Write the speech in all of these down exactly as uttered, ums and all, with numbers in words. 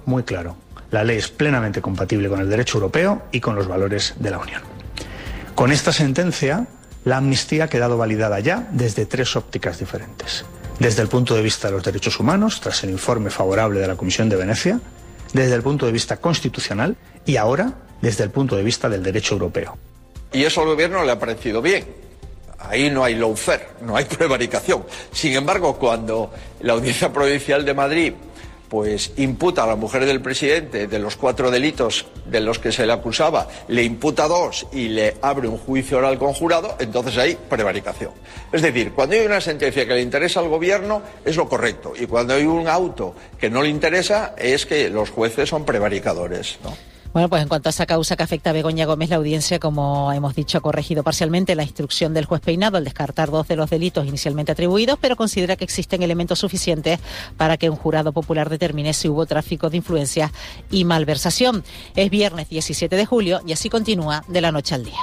muy claro. La ley es plenamente compatible con el derecho europeo y con los valores de la Unión. Con esta sentencia, la amnistía ha quedado validada ya desde tres ópticas diferentes. Desde el punto de vista de los derechos humanos, tras el informe favorable de la Comisión de Venecia, desde el punto de vista constitucional y ahora desde el punto de vista del derecho europeo. Y eso al gobierno le ha parecido bien. Ahí no hay lawfare, no hay prevaricación. Sin embargo, cuando la Audiencia Provincial de Madrid pues imputa a la mujer del presidente de los cuatro delitos de los que se le acusaba, le imputa dos y le abre un juicio oral conjurado, entonces hay prevaricación. Es decir, cuando hay una sentencia que le interesa al gobierno es lo correcto, y cuando hay un auto que no le interesa es que los jueces son prevaricadores, ¿no? Bueno, pues en cuanto a esa causa que afecta a Begoña Gómez, la audiencia, como hemos dicho, ha corregido parcialmente la instrucción del juez Peinado al descartar dos de los delitos inicialmente atribuidos, pero considera que existen elementos suficientes para que un jurado popular determine si hubo tráfico de influencias y malversación. Es viernes diecisiete de julio y así continúa De la Noche al Día.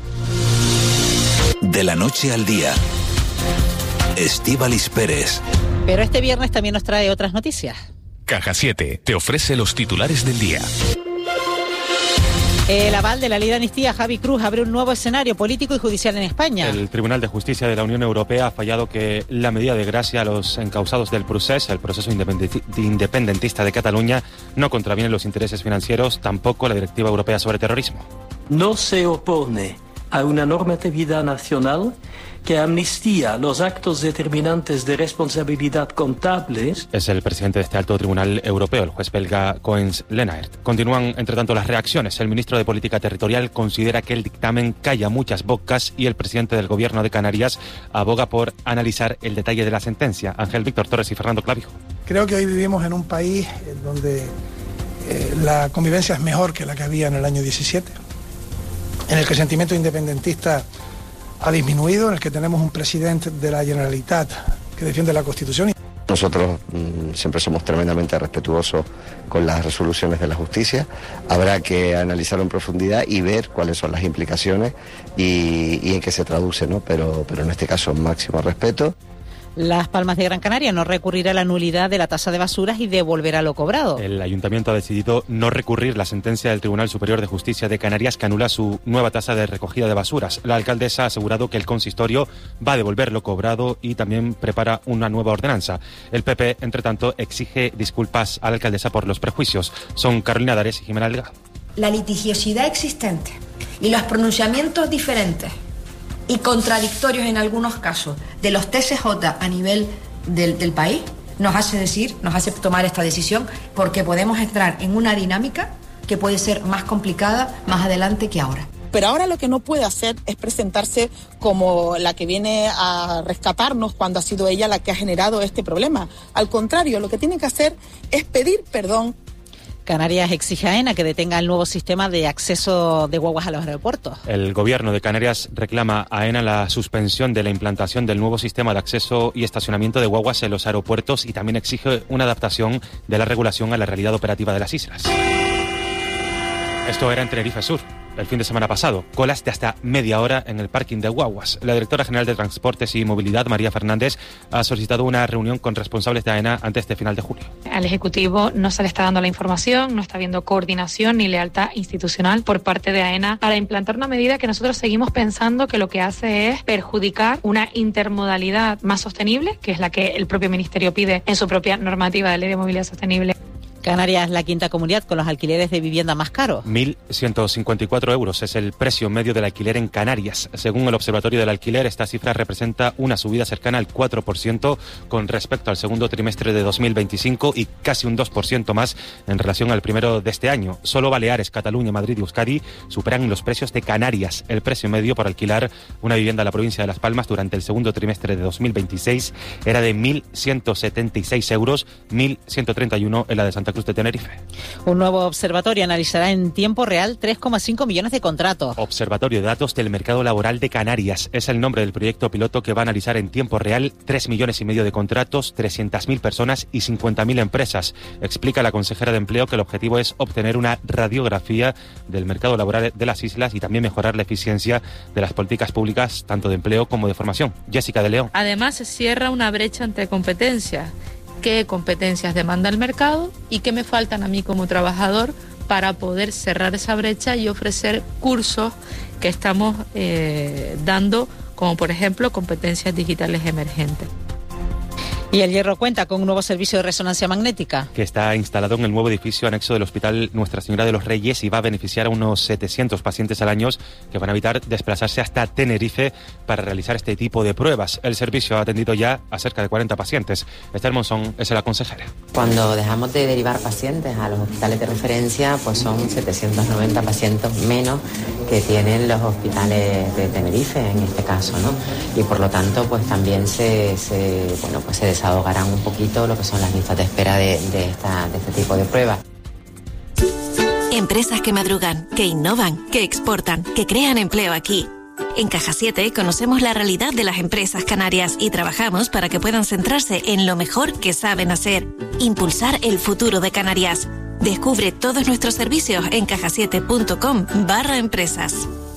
De la Noche al Día. Estíbaliz Pérez. Pero este viernes también nos trae otras noticias. Caja siete te ofrece los titulares del día. El aval de la ley de amnistía, Javi Cruz, abre un nuevo escenario político y judicial en España. El Tribunal de Justicia de la Unión Europea ha fallado que la medida de gracia a los encausados del procés, el proceso independentista de Cataluña, no contraviene los intereses financieros, tampoco la Directiva Europea sobre Terrorismo. No se opone a una normatividad nacional que amnistía los actos determinantes de responsabilidad contables. Es el presidente de este alto tribunal europeo, el juez belga Koens Lenaert. Continúan, entre tanto, las reacciones. El ministro de Política Territorial considera que el dictamen calla muchas bocas y el presidente del Gobierno de Canarias aboga por analizar el detalle de la sentencia. Ángel Víctor Torres y Fernando Clavijo. Creo que hoy vivimos en un país donde eh, la convivencia es mejor que la que había en el año diecisiete, en el que el sentimiento independentista ha disminuido, en el que tenemos un presidente de la Generalitat que defiende la Constitución. Nosotros mmm, siempre somos tremendamente respetuosos con las resoluciones de la justicia. Habrá que analizarlo en profundidad y ver cuáles son las implicaciones y, y en qué se traduce, ¿no? Pero, pero en este caso, máximo respeto. Las Palmas de Gran Canaria no recurrirá a la nulidad de la tasa de basuras y devolverá lo cobrado. El Ayuntamiento ha decidido no recurrir la sentencia del Tribunal Superior de Justicia de Canarias que anula su nueva tasa de recogida de basuras. La alcaldesa ha asegurado que el consistorio va a devolver lo cobrado y también prepara una nueva ordenanza. El P P, entre tanto, exige disculpas a la alcaldesa por los prejuicios. Son Carolina Dares y Jimena Delgado. La litigiosidad existente y los pronunciamientos diferentes y contradictorios en algunos casos de los T C J a nivel del, del país nos hace decir, nos hace tomar esta decisión, porque podemos entrar en una dinámica que puede ser más complicada más adelante que ahora. Pero ahora lo que no puede hacer es presentarse como la que viene a rescatarnos cuando ha sido ella la que ha generado este problema. Al contrario, lo que tiene que hacer es pedir perdón. Canarias exige a AENA que detenga el nuevo sistema de acceso de guaguas a los aeropuertos. El Gobierno de Canarias reclama a AENA la suspensión de la implantación del nuevo sistema de acceso y estacionamiento de guaguas en los aeropuertos y también exige una adaptación de la regulación a la realidad operativa de las islas. Esto era en Tenerife Sur, el fin de semana pasado. Colas de hasta media hora en el parking de guaguas. La directora general de Transportes y Movilidad, María Fernández, ha solicitado una reunión con responsables de AENA antes de este final de julio. Al Ejecutivo no se le está dando la información, no está habiendo coordinación ni lealtad institucional por parte de AENA para implantar una medida que nosotros seguimos pensando que lo que hace es perjudicar una intermodalidad más sostenible, que es la que el propio Ministerio pide en su propia normativa de Ley de Movilidad Sostenible. Canarias es la quinta comunidad con los alquileres de vivienda más caros. mil ciento cincuenta y cuatro euros es el precio medio del alquiler en Canarias. Según el Observatorio del Alquiler, esta cifra representa una subida cercana al cuatro por ciento con respecto al segundo trimestre de dos mil veinticinco y casi un dos por ciento más en relación al primero de este año. Solo Baleares, Cataluña, Madrid y Euskadi superan los precios de Canarias. El precio medio por alquilar una vivienda en la provincia de Las Palmas durante el segundo trimestre de dos mil veintiséis era de mil ciento setenta y seis euros, mil ciento treinta y uno en la de Santa Cruz de Tenerife. Un nuevo observatorio analizará en tiempo real tres coma cinco millones de contratos. Observatorio de Datos del Mercado Laboral de Canarias. Es el nombre del proyecto piloto que va a analizar en tiempo real tres millones y medio de contratos, trescientas mil personas y cincuenta mil empresas. Explica la consejera de Empleo que el objetivo es obtener una radiografía del mercado laboral de las islas y también mejorar la eficiencia de las políticas públicas, tanto de empleo como de formación. Jessica de León. Además, se cierra una brecha entre competencias qué competencias demanda el mercado y qué me faltan a mí como trabajador para poder cerrar esa brecha y ofrecer cursos que estamos eh, dando, como por ejemplo competencias digitales emergentes. Y el Hierro cuenta con un nuevo servicio de resonancia magnética que está instalado en el nuevo edificio anexo del Hospital Nuestra Señora de los Reyes y va a beneficiar a unos setecientos pacientes al año que van a evitar desplazarse hasta Tenerife para realizar este tipo de pruebas. El servicio ha atendido ya a cerca de cuarenta pacientes. Esther Monzón es la consejera. Cuando dejamos de derivar pacientes a los hospitales de referencia, pues son setecientos noventa pacientes menos que tienen los hospitales de Tenerife en este caso, ¿no? Y por lo tanto, pues también se, se bueno, pues se desahogarán un poquito lo que son las listas de espera de, de, esta, de este tipo de pruebas. Empresas que madrugan, que innovan, que exportan, que crean empleo aquí. En Caja siete conocemos la realidad de las empresas canarias y trabajamos para que puedan centrarse en lo mejor que saben hacer, impulsar el futuro de Canarias. Descubre todos nuestros servicios en cajasiete punto com barra empresas.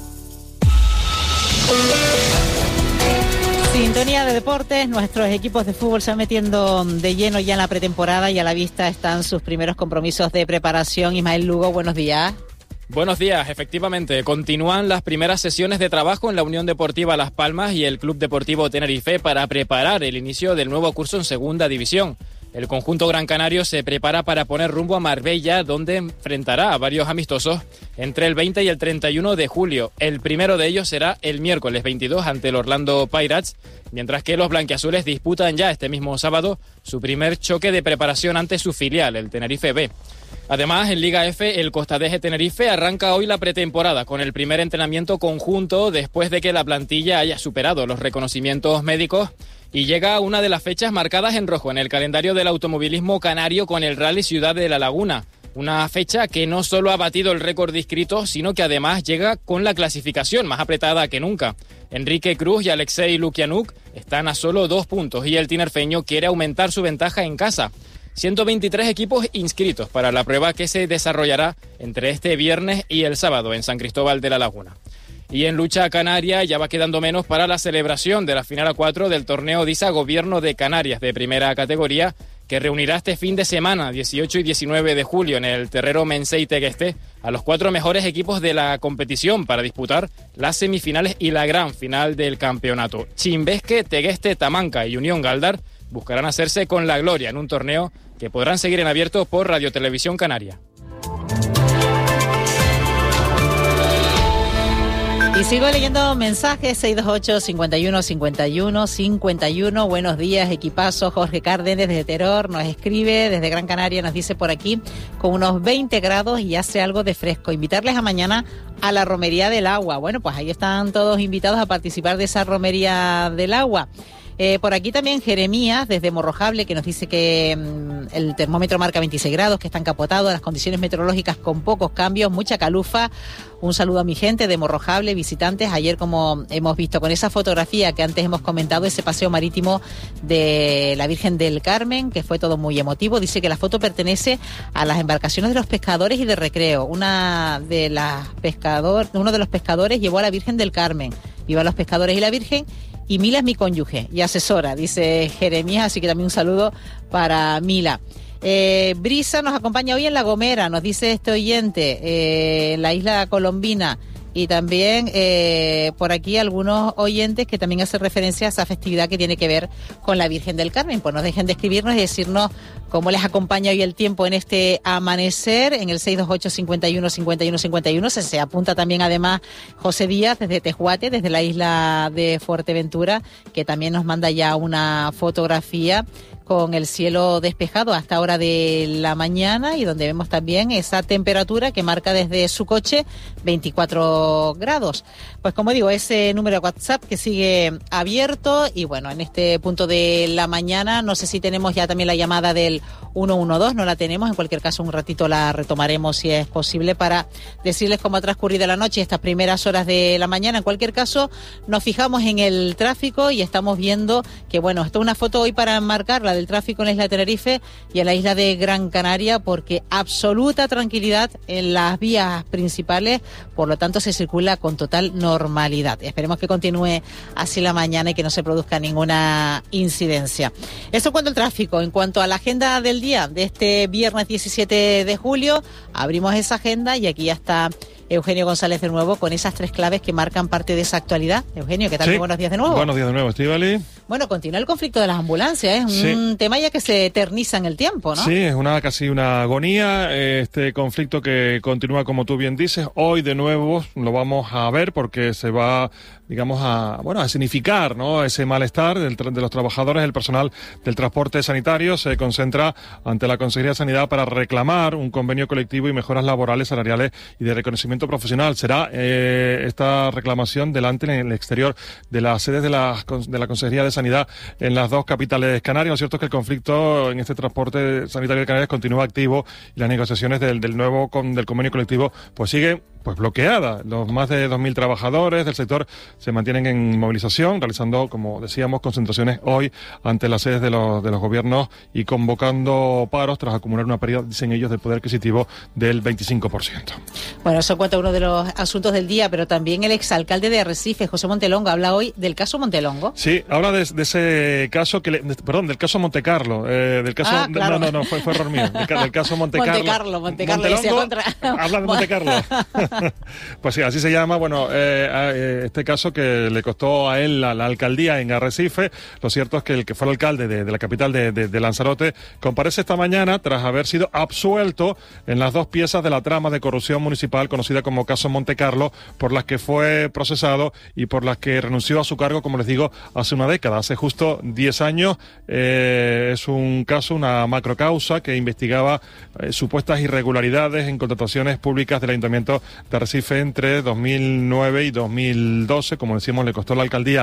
Sintonía de deportes, nuestros equipos de fútbol se van metiendo de lleno ya en la pretemporada y a la vista están sus primeros compromisos de preparación. Ismael Lugo, buenos días. Buenos días, efectivamente, continúan las primeras sesiones de trabajo en la Unión Deportiva Las Palmas y el Club Deportivo Tenerife para preparar el inicio del nuevo curso en Segunda División. El conjunto gran canario se prepara para poner rumbo a Marbella, donde enfrentará a varios amistosos entre el veinte y el treinta y uno de julio. El primero de ellos será el miércoles veintidós ante el Orlando Pirates, mientras que los blanquiazules disputan ya este mismo sábado su primer choque de preparación ante su filial, el Tenerife B. Además, en Liga F, el Costa de Tenerife arranca hoy la pretemporada con el primer entrenamiento conjunto después de que la plantilla haya superado los reconocimientos médicos y llega a una de las fechas marcadas en rojo en el calendario del automovilismo canario con el Rally Ciudad de la Laguna. Una fecha que no solo ha batido el récord de inscritos, sino que además llega con la clasificación más apretada que nunca. Enrique Cruz y Alexei Lukianuk están a solo dos puntos y el tinerfeño quiere aumentar su ventaja en casa. ciento veintitrés equipos inscritos para la prueba que se desarrollará entre este viernes y el sábado en San Cristóbal de la Laguna. Y en lucha canaria ya va quedando menos para la celebración de la final a cuatro del torneo DISA Gobierno de Canarias de primera categoría, que reunirá este fin de semana, dieciocho y diecinueve de julio, en el Terrero Mensei Tegueste, a los cuatro mejores equipos de la competición para disputar las semifinales y la gran final del campeonato. Chimbesque, Tegueste, Tamanca y Unión Galdar buscarán hacerse con la gloria en un torneo que podrán seguir en abierto por Radio Televisión Canaria. Y sigo leyendo mensajes, seis dos ocho, cincuenta y uno, cincuenta y uno, cincuenta y uno. Buenos días, equipazo. Jorge Cárdenas desde Teror nos escribe, desde Gran Canaria nos dice por aquí, con unos veinte grados y hace algo de fresco. Invitarles a mañana a la Romería del Agua. Bueno, pues ahí están todos invitados a participar de esa Romería del Agua. Eh, por aquí también Jeremías, desde Morrojable, que nos dice que mmm, el termómetro marca veintiséis grados, que está encapotado, las condiciones meteorológicas con pocos cambios, mucha calufa. Un saludo a mi gente de Morrojable, visitantes. Ayer, como hemos visto con esa fotografía que antes hemos comentado, ese paseo marítimo de la Virgen del Carmen, que fue todo muy emotivo. Dice que la foto pertenece a las embarcaciones de los pescadores y de recreo. Una de las pescador, uno de los pescadores llevó a la Virgen del Carmen. Viva los pescadores y la Virgen. Y Mila es mi cónyuge y asesora, dice Jeremías, así que también un saludo para Mila. Eh, Brisa nos acompaña hoy en La Gomera, nos dice este oyente, eh, en la isla Colombina. Y también eh, por aquí algunos oyentes que también hacen referencia a esa festividad que tiene que ver con la Virgen del Carmen. Pues no dejen de escribirnos y decirnos cómo les acompaña hoy el tiempo en este amanecer en el seis dos ocho, cincuenta y uno, cincuenta y uno, cincuenta y uno. Se, se apunta también además José Díaz desde Tejuate, desde la isla de Fuerteventura, que también nos manda ya una fotografía con el cielo despejado hasta hora de la mañana y donde vemos también esa temperatura que marca desde su coche veinticuatro grados. Pues como digo, ese número de WhatsApp que sigue abierto y bueno, en este punto de la mañana no sé si tenemos ya también la llamada del uno uno dos, no la tenemos, en cualquier caso un ratito la retomaremos si es posible para decirles cómo ha transcurrido la noche y estas primeras horas de la mañana. En cualquier caso nos fijamos en el tráfico y estamos viendo que bueno, esto es una foto hoy para enmarcarla del tráfico en la isla de Tenerife y en la isla de Gran Canaria, porque absoluta tranquilidad en las vías principales, por lo tanto se circula con total normalidad. Esperemos que continúe así la mañana y que no se produzca ninguna incidencia. Eso en cuanto al tráfico. En cuanto a la agenda del día de este viernes diecisiete de julio, abrimos esa agenda y aquí ya está Eugenio González de nuevo con esas tres claves que marcan parte de esa actualidad. Eugenio, ¿qué tal? Sí. Muy buenos días de nuevo. Buenos días de nuevo, Estíbaliz. Bueno, continúa el conflicto de las ambulancias, es sí. un tema ya que se eterniza en el tiempo, ¿no? Sí, es una casi una agonía, este conflicto que continúa como tú bien dices. Hoy de nuevo lo vamos a ver porque se va, digamos, a bueno a significar, ¿no?, ese malestar del, de los trabajadores, el personal del transporte sanitario se concentra ante la Consejería de Sanidad para reclamar un convenio colectivo y mejoras laborales, salariales y de reconocimiento profesional. Será eh, esta reclamación delante en el exterior de las sedes de la, de la Consejería de Sanidad en las dos capitales canarias. Lo cierto es que el conflicto en este transporte sanitario de Canarias continúa activo y las negociaciones del, del nuevo con, del convenio colectivo pues siguen pues bloqueadas. Los más de dos mil trabajadores del sector se mantienen en movilización, realizando, como decíamos, concentraciones hoy ante las sedes de los, de los gobiernos y convocando paros tras acumular una pérdida, dicen ellos, del poder adquisitivo del veinticinco por ciento. Bueno, eso en cuanto a uno de los asuntos del día, pero también el exalcalde de Arrecife, José Montelongo, habla hoy del caso Montelongo. Sí, habla de, de ese caso, que le, de, perdón, del caso Montecarlo, eh, del caso, ah, claro. no, no, no, fue, fue error mío, del, del caso Montecarlo. Montecarlo, Montecarlo, decía contra... Habla de Montecarlo. Pues sí, así se llama, bueno, eh, este caso que le costó a él la, la alcaldía en Arrecife. Lo cierto es que el que fue el alcalde de, de la capital de, de, de Lanzarote comparece esta mañana tras haber sido absuelto en las dos piezas de la trama de corrupción municipal conocida como caso Montecarlo, por las que fue procesado y por las que renunció a su cargo, como les digo, hace una década, hace justo diez años. Eh, es un caso, una macrocausa que investigaba eh, supuestas irregularidades en contrataciones públicas del Ayuntamiento de Arrecife entre dos mil nueve y dos mil doce. Como decíamos, le costó la alcaldía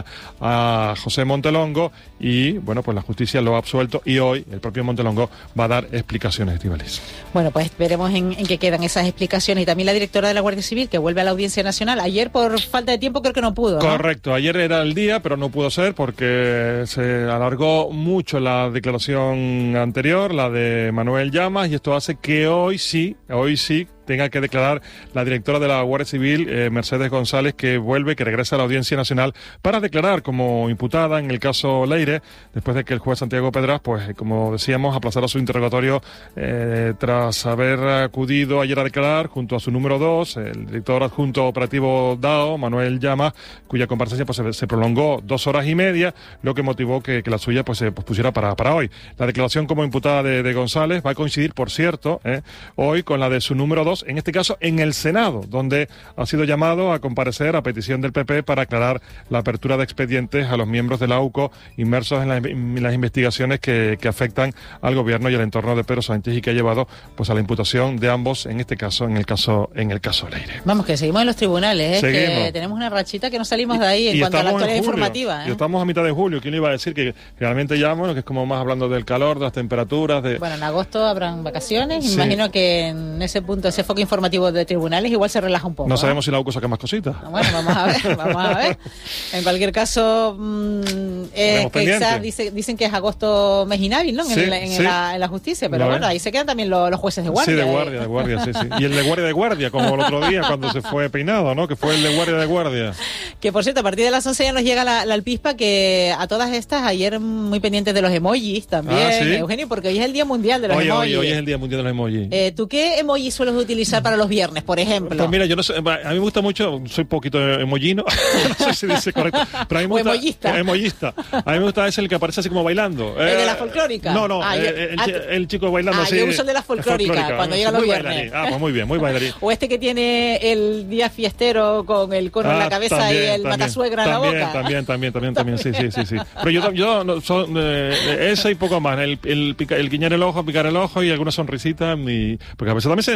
a José Montelongo y, bueno, pues la justicia lo ha absuelto y hoy el propio Montelongo va a dar explicaciones, Estíbaliz. Bueno, pues veremos en, en qué quedan esas explicaciones. Y también la directora de la Guardia Civil, que vuelve a la Audiencia Nacional. Ayer, por falta de tiempo, creo que no pudo, ¿no? Correcto, ayer era el día, pero no pudo ser porque se alargó mucho la declaración anterior, la de Manuel Llamas, y esto hace que hoy sí, hoy sí, tenga que declarar la directora de la Guardia Civil, eh, Mercedes González, que vuelve, que regresa a la Audiencia Nacional para declarar como imputada en el caso Leire, después de que el juez Santiago Pedraz, pues como decíamos, aplazara su interrogatorio eh, tras haber acudido ayer a declarar junto a su número dos, el director adjunto operativo D A O, Manuel Llamas, cuya comparecencia pues se, se prolongó dos horas y media, lo que motivó que, que la suya pues se pospusiera para, para hoy. La declaración como imputada de, de González va a coincidir, por cierto, eh, hoy con la de su número dos, en este caso en el Senado, donde ha sido llamado a comparecer a petición del P P para aclarar la apertura de expedientes a los miembros de la U C O inmersos en, la, en las investigaciones que, que afectan al gobierno y al entorno de Pedro Sánchez y que ha llevado pues a la imputación de ambos, en este caso, en el caso en el caso Leire. Vamos, que seguimos en los tribunales, ¿eh? Seguimos. Que tenemos una rachita que no salimos de ahí en y cuanto a la actualidad julio, informativa, ¿eh? Y estamos a mitad de julio. ¿Quién le iba a decir que realmente ya, bueno, que es como más hablando del calor, de las temperaturas? De... Bueno, en agosto habrán vacaciones. Sí. Imagino que en ese punto, ese foco informativo de tribunales igual se relaja un poco. No sabemos ¿eh? si la U C O saca más cositas. Bueno, vamos a ver, vamos a ver. En cualquier caso, mmm, eh, que quizás dice, dicen que es agosto mes inhábil, ¿no? En, sí, el, en, sí. la, en la justicia, pero no, bueno, eh. ahí se quedan también los, los jueces de guardia. Sí, de guardia, ¿eh? de guardia, sí, sí. Y el de guardia de guardia, como el otro día cuando se fue peinado, ¿no? Que fue el de guardia de guardia. Que por cierto, a partir de las once ya nos llega la, la alpispa, que a todas estas, ayer muy pendientes de los emojis también, ah, ¿sí? Eugenio, porque hoy es el Día Mundial de los oye, emojis. Hoy, hoy es el Día Mundial de los emojis. Eh, ¿Tú qué emojis sueles utilizar para los viernes, por ejemplo? Pues mira, yo no sé, a mí me gusta mucho, soy poquito emojino, no sé si dice correcto, pero a mí me gusta, o emoyista. emoyista. A mí me gusta ese el que aparece así como bailando. ¿El eh, de la folclórica? No, no, ah, eh, yo, el, ah, el, el chico bailando ah, así. yo uso el de la folclórica, folclórica cuando llega los viernes. Bailarín. Ah, pues muy bien, muy bailarín. O este que tiene el día fiestero con el cono ah, en la cabeza también, y el también, matasuegra en también, la boca. También, también, también, también, sí, sí, sí, sí. Pero yo, yo no, son, eh, ese y poco más, el, el, pica, el guiñar el ojo, picar el ojo y alguna sonrisita, y, porque a veces también se, a ver,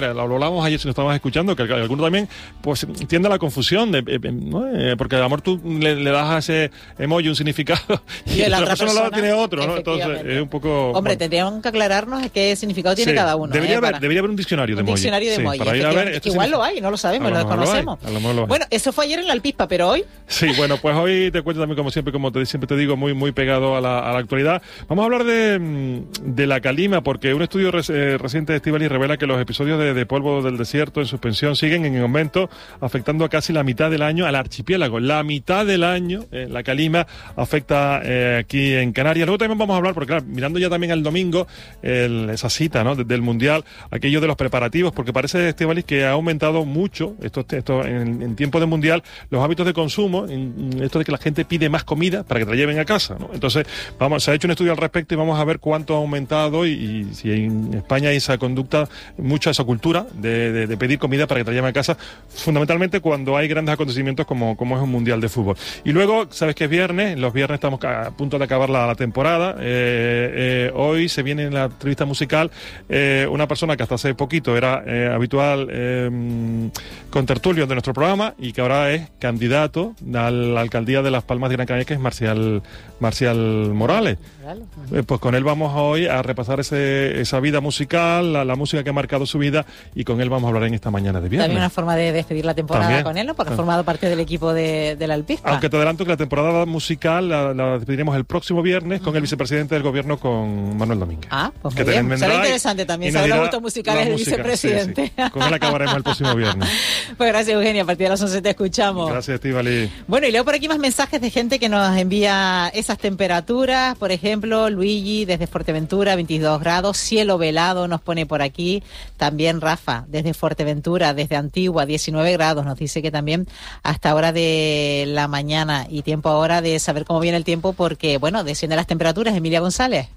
ver, lo hablábamos ayer si nos estábamos escuchando, que alguno también pues tiende a la confusión, de, eh, ¿no? eh, porque a lo mejor tú le, le das a ese emoji un significado y, y la otra persona, persona tiene otro, ¿no? Entonces es un poco... Hombre, bueno. tendríamos que aclararnos qué significado tiene sí, cada uno. Debería, ¿eh? haber, Para... debería haber un diccionario de emoji. Un diccionario de sí, emoji, para ir a ver, que igual lo hay, no lo sabemos, lo desconocemos. Lo hay, lo bueno, eso fue ayer en la Alpispa, pero hoy... Sí, bueno, pues hoy te cuento también, como siempre, como te, siempre te digo, muy muy pegado a la, a la actualidad. Vamos a hablar de, de la calima, porque un estudio res, eh, reciente de Estíbaliz revela que los episodios de, de polvo del desierto en suspensión siguen en aumento, afectando a casi la mitad del año al archipiélago. La mitad del año eh, la calima afecta eh, aquí en Canarias. Luego también vamos a hablar, porque claro, mirando ya también al domingo, el, esa cita, ¿no?, del Mundial, aquello de los preparativos, porque parece, Estíbaliz, que ha aumentado mucho esto, esto en, en tiempo de Mundial, los hábitos de consumo, en, en esto de que la gente pide más comida para que te la lleven a casa, ¿no? Entonces, vamos, se ha hecho un estudio al respecto y vamos a ver cuánto ha aumentado y, y si en España hay esa conducta, mucha esa cultura de, de, de pedir comida para que te la lleven a casa, fundamentalmente cuando hay grandes acontecimientos como, como es un Mundial de fútbol. Y luego, sabes que es viernes, los viernes estamos a punto de acabar la, la temporada, eh, eh, hoy se viene en la entrevista musical eh, una persona que hasta hace poquito era eh, habitual eh, contertulio de nuestro programa y que ahora es candidato a la alcaldía de Las Palmas de Gran Canaria, que es Marcial, Marcial Morales. Eh, pues con él vamos hoy a repasar ese, esa vida musical, la, la música que ha marcado su vida, y con él vamos a hablar en esta mañana de viernes. También una forma de despedir la temporada también con él, ¿no? Porque ha formado parte del equipo de, de la Alpispa. Aunque te adelanto que la temporada musical la, la despediremos el próximo viernes con uh-huh. el vicepresidente del gobierno, con Manuel Domínguez. Ah, pues muy bien. Será interesante también saber los gustos musicales del vicepresidente. Sí, sí. Con él acabaremos el próximo viernes. Pues gracias, Eugenia. A partir de las once te escuchamos. Gracias, Estíbaliz. Bueno, y leo por aquí más mensajes de gente que nos envía esas temperaturas. Por ejemplo, Luigi desde Fuerteventura, veintidós grados, cielo velado nos pone por aquí. También Rafa desde Fuerteventura, desde Antigua, diecinueve grados. Nos dice que también hasta hora de la mañana, y tiempo ahora de saber cómo viene el tiempo porque, bueno, descienden las temperaturas. Emilia González.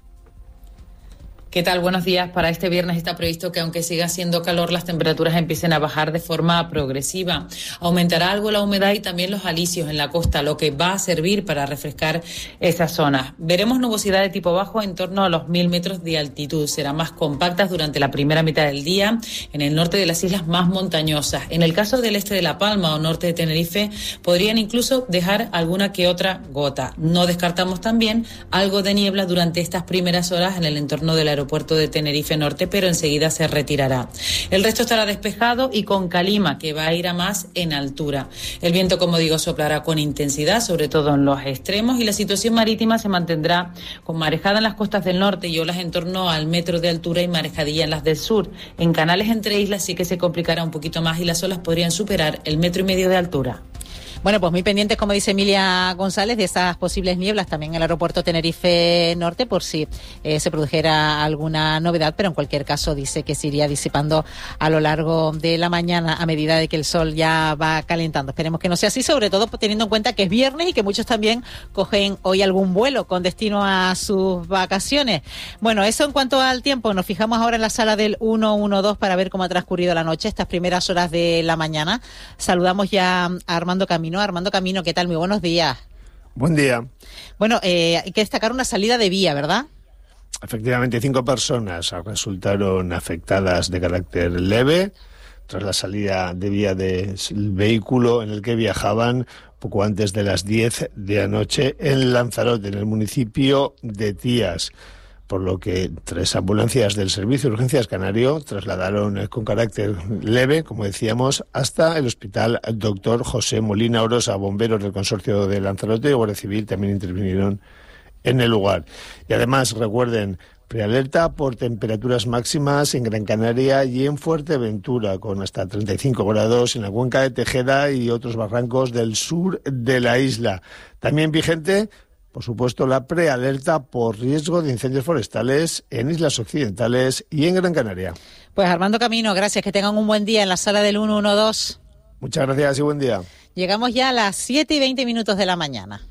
¿Qué tal? Buenos días. Para este viernes está previsto que, aunque siga haciendo calor, las temperaturas empiecen a bajar de forma progresiva. Aumentará algo la humedad y también los alisios en la costa, lo que va a servir para refrescar esas zonas. Veremos nubosidad de tipo bajo en torno a los mil metros de altitud. Serán más compactas durante la primera mitad del día en el norte de las islas más montañosas. En el caso del este de La Palma o norte de Tenerife, podrían incluso dejar alguna que otra gota. No descartamos también algo de niebla durante estas primeras horas en el entorno del aeropuerto aeropuerto de Tenerife Norte, pero enseguida se retirará. El resto estará despejado y con calima, que va a ir a más en altura. El viento, como digo, soplará con intensidad, sobre todo en los extremos, y la situación marítima se mantendrá con marejada en las costas del norte y olas en torno al metro de altura y marejadilla en las del sur. En canales entre islas sí que se complicará un poquito más y las olas podrían superar el metro y medio de altura. Bueno, pues muy pendientes, como dice Emilia González, de esas posibles nieblas también en el aeropuerto Tenerife Norte, por si eh, se produjera alguna novedad, pero en cualquier caso dice que se iría disipando a lo largo de la mañana a medida de que el sol ya va calentando. Esperemos que no sea así, sobre todo teniendo en cuenta que es viernes y que muchos también cogen hoy algún vuelo con destino a sus vacaciones. Bueno, eso en cuanto al tiempo. Nos fijamos ahora en la sala del ciento doce para ver cómo ha transcurrido la noche, estas primeras horas de la mañana. Saludamos ya a Armando Camino. Armando Camino, ¿qué tal? Muy buenos días. Buen día. Bueno, eh, hay que destacar una salida de vía, ¿verdad? Efectivamente, cinco personas resultaron afectadas de carácter leve tras la salida de vía del vehículo en el que viajaban poco antes de las diez de la noche en Lanzarote, en el municipio de Tías, por lo que tres ambulancias del Servicio de Urgencias Canario trasladaron con carácter leve, como decíamos, hasta el Hospital Doctor José Molina Orosa. Bomberos del Consorcio de Lanzarote y Guardia Civil también intervinieron en el lugar. Y además, recuerden, prealerta por temperaturas máximas en Gran Canaria y en Fuerteventura, con hasta treinta y cinco grados en la cuenca de Tejeda y otros barrancos del sur de la isla. También vigente, por supuesto, la prealerta por riesgo de incendios forestales en islas occidentales y en Gran Canaria. Pues Armando Camino, gracias, que tengan un buen día en la sala del ciento doce. Muchas gracias y buen día. Llegamos ya a las siete y veinte minutos de la mañana.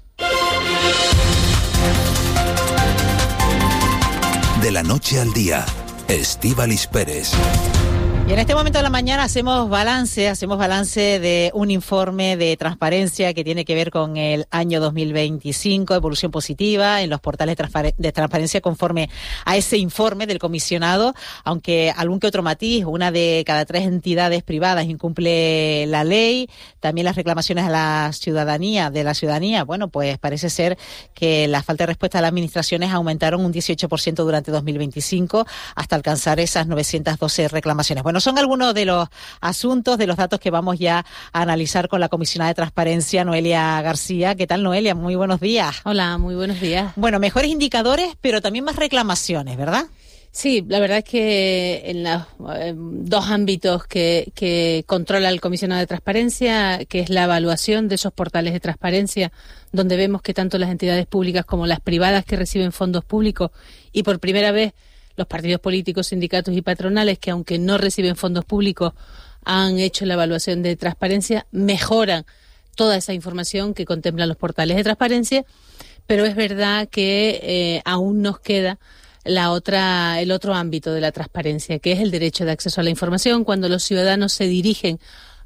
De la noche al día, Estíbaliz Pérez. Y en este momento de la mañana hacemos balance, hacemos balance de un informe de transparencia que tiene que ver con el año dos mil veinticinco, evolución positiva en los portales de transparencia conforme a ese informe del comisionado, aunque algún que otro matiz, una de cada tres entidades privadas incumple la ley, también las reclamaciones a la ciudadanía, de la ciudadanía, bueno, pues parece ser que la falta de respuesta a las administraciones aumentaron un dieciocho por ciento durante dos mil veinticinco hasta alcanzar esas novecientas doce reclamaciones. Bueno, son algunos de los asuntos, de los datos que vamos ya a analizar con la comisionada de transparencia, Noelia García. ¿Qué tal, Noelia? Muy buenos días. Hola, muy buenos días. Bueno, mejores indicadores, pero también más reclamaciones, ¿verdad? Sí, la verdad es que en los eh, dos ámbitos que, que controla el comisionado de transparencia, que es la evaluación de esos portales de transparencia, donde vemos que tanto las entidades públicas como las privadas que reciben fondos públicos y por primera vez los partidos políticos, sindicatos y patronales, que aunque no reciben fondos públicos, han hecho la evaluación de transparencia, mejoran toda esa información que contemplan los portales de transparencia, pero es verdad que eh, aún nos queda la otra, el otro ámbito de la transparencia, que es el derecho de acceso a la información. Cuando los ciudadanos se dirigen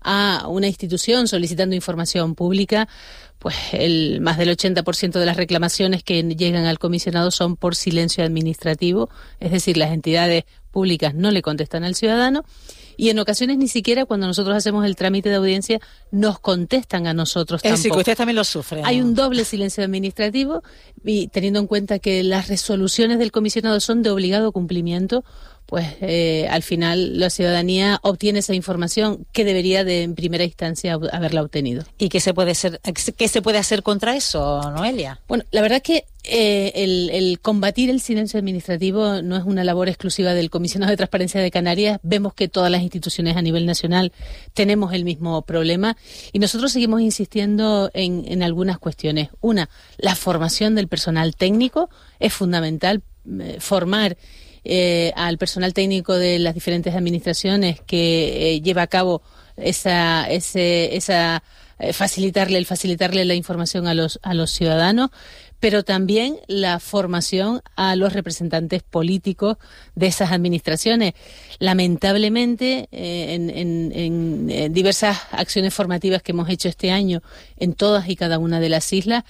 a una institución solicitando información pública, pues el más del ochenta por ciento de las reclamaciones que llegan al comisionado son por silencio administrativo, es decir, las entidades públicas no le contestan al ciudadano y en ocasiones ni siquiera cuando nosotros hacemos el trámite de audiencia nos contestan a nosotros tampoco. Es decir, que ustedes también lo sufren, ¿no? Hay un doble silencio administrativo y teniendo en cuenta que las resoluciones del comisionado son de obligado cumplimiento, pues eh, al final la ciudadanía obtiene esa información que debería de en primera instancia haberla obtenido. ¿Y qué se puede hacer, qué se puede hacer contra eso, Noelia? Bueno, la verdad es que eh, el, el combatir el silencio administrativo no es una labor exclusiva del Comisionado de Transparencia de Canarias. Vemos que todas las instituciones a nivel nacional tenemos el mismo problema y nosotros seguimos insistiendo en, en algunas cuestiones. Una, la formación del personal técnico es fundamental, eh, formar Eh, al personal técnico de las diferentes administraciones que eh, lleva a cabo esa, ese, esa eh, facilitarle, el facilitarle la información a los a los ciudadanos, pero también la formación a los representantes políticos de esas administraciones. Lamentablemente, eh, en, en, en, en diversas acciones formativas que hemos hecho este año en todas y cada una de las islas,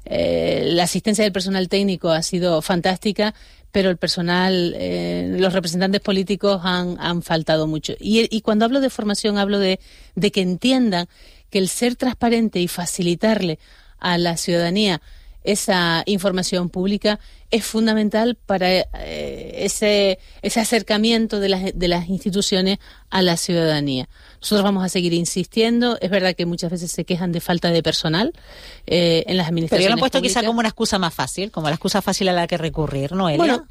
eh, la asistencia del personal técnico ha sido fantástica, pero el personal, eh, los representantes políticos han, han faltado mucho. Y, y cuando hablo de formación, hablo de, de que entiendan que el ser transparente y facilitarle a la ciudadanía esa información pública es fundamental para eh, ese, ese acercamiento de las, de las instituciones a la ciudadanía. Nosotros vamos a seguir insistiendo. Es verdad que muchas veces se quejan de falta de personal eh, en las administraciones. Pero yo lo han puesto públicas. quizá como una excusa más fácil, como la excusa fácil a la que recurrir, ¿no, Elia? Bueno,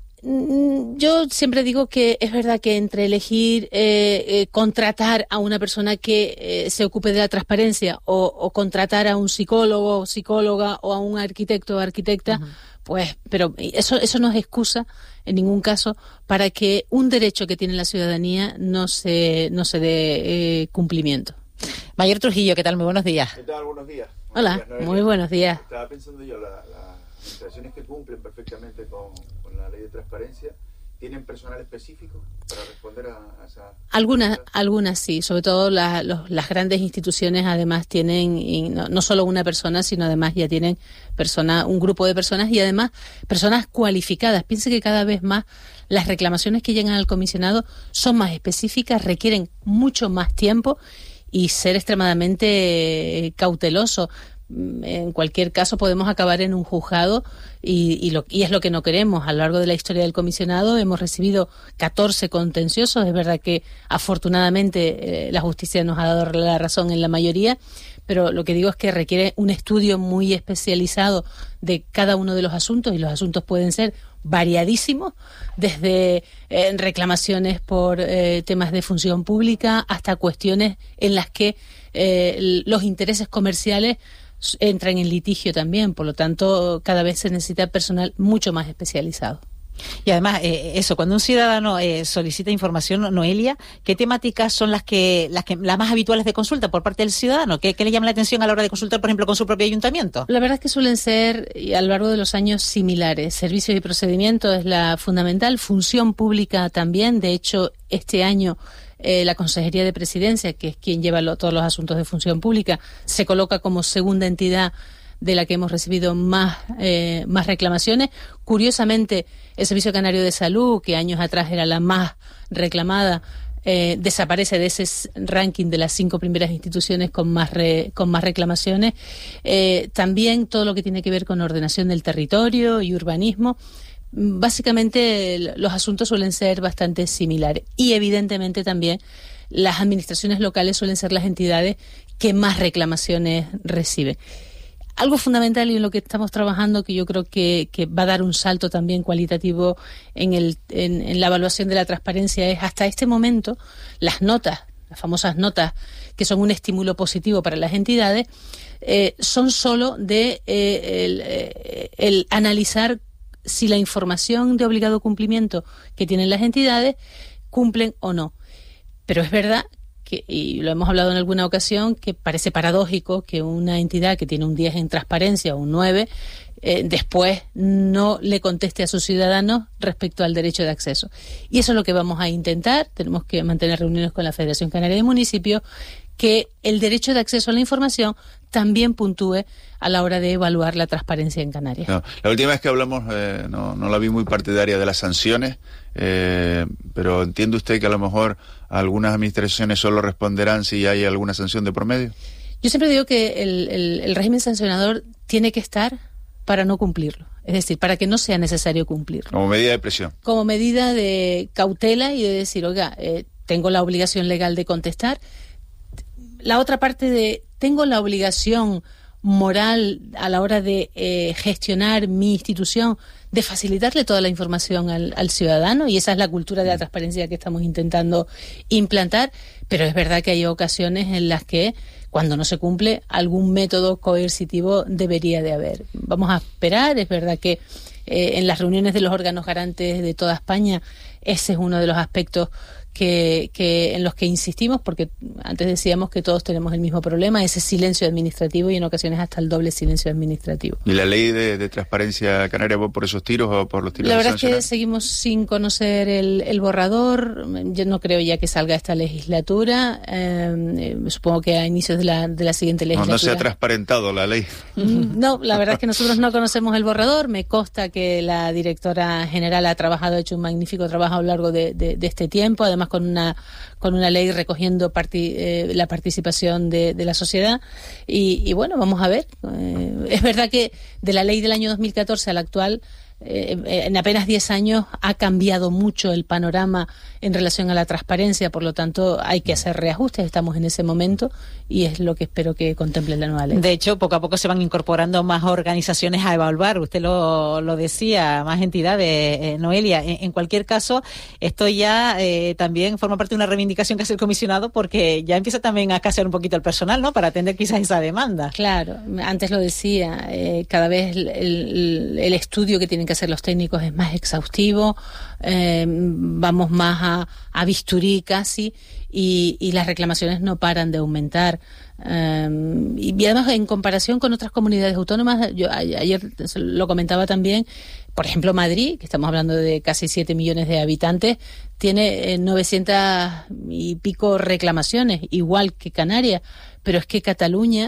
yo siempre digo que es verdad que entre elegir eh, eh, contratar a una persona que eh, se ocupe de la transparencia o, o contratar a un psicólogo o psicóloga o a un arquitecto o arquitecta, uh-huh. pues, pero eso eso no es excusa en ningún caso para que un derecho que tiene la ciudadanía no se no se dé eh, cumplimiento. Mayor Trujillo, ¿qué tal? Muy buenos días. ¿Qué tal? Buenos días. Hola, buenos días, muy buenos días. Estaba pensando yo, la, las administraciones que cumplen perfectamente con, con la ley de transparencia, ¿tienen personal específico para responder a, a esa...? Algunas, algunas sí, sobre todo la, los, las grandes instituciones además tienen, y no, no solo una persona, sino además ya tienen persona, un grupo de personas y además personas cualificadas. Piense que cada vez más las reclamaciones que llegan al comisionado son más específicas, requieren mucho más tiempo y ser extremadamente cauteloso. En cualquier caso podemos acabar en un juzgado y, y, lo, y es lo que no queremos. A lo largo de la historia del comisionado hemos recibido catorce contenciosos. Es verdad que afortunadamente eh, la justicia nos ha dado la razón en la mayoría, pero lo que digo es que requiere un estudio muy especializado de cada uno de los asuntos y los asuntos pueden ser variadísimos, desde eh, reclamaciones por eh, temas de función pública hasta cuestiones en las que eh, los intereses comerciales entran en litigio también. Por lo tanto, cada vez se necesita personal mucho más especializado. Y además, eh, eso, cuando un ciudadano eh, solicita información, Noelia, ¿qué temáticas son las que, las que las más habituales de consulta por parte del ciudadano? ¿Qué, qué le llama la atención a la hora de consultar, por ejemplo, con su propio ayuntamiento? La verdad es que suelen ser, y a lo largo de los años, similares. Servicios y procedimientos es la fundamental, función pública también. De hecho, este año Eh, la Consejería de Presidencia, que es quien lleva lo, todos los asuntos de función pública, se coloca como segunda entidad de la que hemos recibido más, eh, más reclamaciones. Curiosamente, el Servicio Canario de Salud, que años atrás era la más reclamada, eh, desaparece de ese ranking de las cinco primeras instituciones con más, re, con más reclamaciones. Eh, también todo lo que tiene que ver con ordenación del territorio y urbanismo. Básicamente los asuntos suelen ser bastante similares y evidentemente también las administraciones locales suelen ser las entidades que más reclamaciones reciben. Algo fundamental y en lo que estamos trabajando, que yo creo que, que va a dar un salto también cualitativo en, el, en, en la evaluación de la transparencia, es hasta este momento las notas, las famosas notas que son un estímulo positivo para las entidades, eh, son solo de eh, el, eh, el analizar si la información de obligado cumplimiento que tienen las entidades cumplen o no. Pero es verdad que, y lo hemos hablado en alguna ocasión, que parece paradójico que una entidad que tiene un diez en transparencia o un nueve, eh, después no le conteste a sus ciudadanos respecto al derecho de acceso. Y eso es lo que vamos a intentar. Tenemos que mantener reuniones con la Federación Canaria de Municipios, que el derecho de acceso a la información también puntúe a la hora de evaluar la transparencia en Canarias. No, la última vez que hablamos eh, no, no la vi muy partidaria de las sanciones, eh, pero ¿entiende usted que a lo mejor algunas administraciones solo responderán si hay alguna sanción de por medio? Yo siempre digo que el, el, el régimen sancionador tiene que estar para no cumplirlo, es decir, para que no sea necesario cumplirlo. Como medida de presión. Como medida de cautela y de decir, oiga, eh, tengo la obligación legal de contestar. La otra parte de, tengo la obligación moral a la hora de eh, gestionar mi institución, de facilitarle toda la información al, al ciudadano, y esa es la cultura de la transparencia que estamos intentando implantar, pero es verdad que hay ocasiones en las que cuando no se cumple algún método coercitivo debería de haber. Vamos a esperar, es verdad que eh, en las reuniones de los órganos garantes de toda España ese es uno de los aspectos Que, que en los que insistimos, porque antes decíamos que todos tenemos el mismo problema, ese silencio administrativo y en ocasiones hasta el doble silencio administrativo. ¿Y la ley de, de transparencia canaria va por esos tiros o por los tiros? La verdad es que seguimos sin conocer el, el borrador. Yo no creo ya que salga esta legislatura. Eh, supongo que a inicios de la, de la siguiente legislatura. No, no se ha transparentado la ley. No, la verdad es que nosotros no conocemos el borrador. Me consta que la directora general ha trabajado, ha hecho un magnífico trabajo a lo largo de, de, de este tiempo. Además, con una con una ley recogiendo parti, eh, la participación de, de la sociedad y, y bueno, vamos a ver. Eh, es verdad que de la ley del año dos mil catorce a la actual, eh, en apenas diez años ha cambiado mucho el panorama en relación a la transparencia, por lo tanto hay que hacer reajustes, estamos en ese momento y es lo que espero que contemple la nueva ley. De hecho, poco a poco se van incorporando más organizaciones a evaluar, usted lo, lo decía, más entidades, eh, Noelia. En, en cualquier caso, esto ya eh, también forma parte de una reivindicación que hace el comisionado, porque ya empieza también a escasear un poquito el personal, ¿no?, para atender quizás esa demanda. Claro, antes lo decía, eh, cada vez el, el, el estudio que tienen que hacer los técnicos es más exhaustivo, eh, vamos más a, a bisturí casi, y, y las reclamaciones no paran de aumentar. Um, y, y además en comparación con otras comunidades autónomas, yo a, ayer lo comentaba también, por ejemplo Madrid, que estamos hablando de casi siete millones de habitantes, tiene eh, novecientas y pico reclamaciones, igual que Canarias, pero es que Cataluña,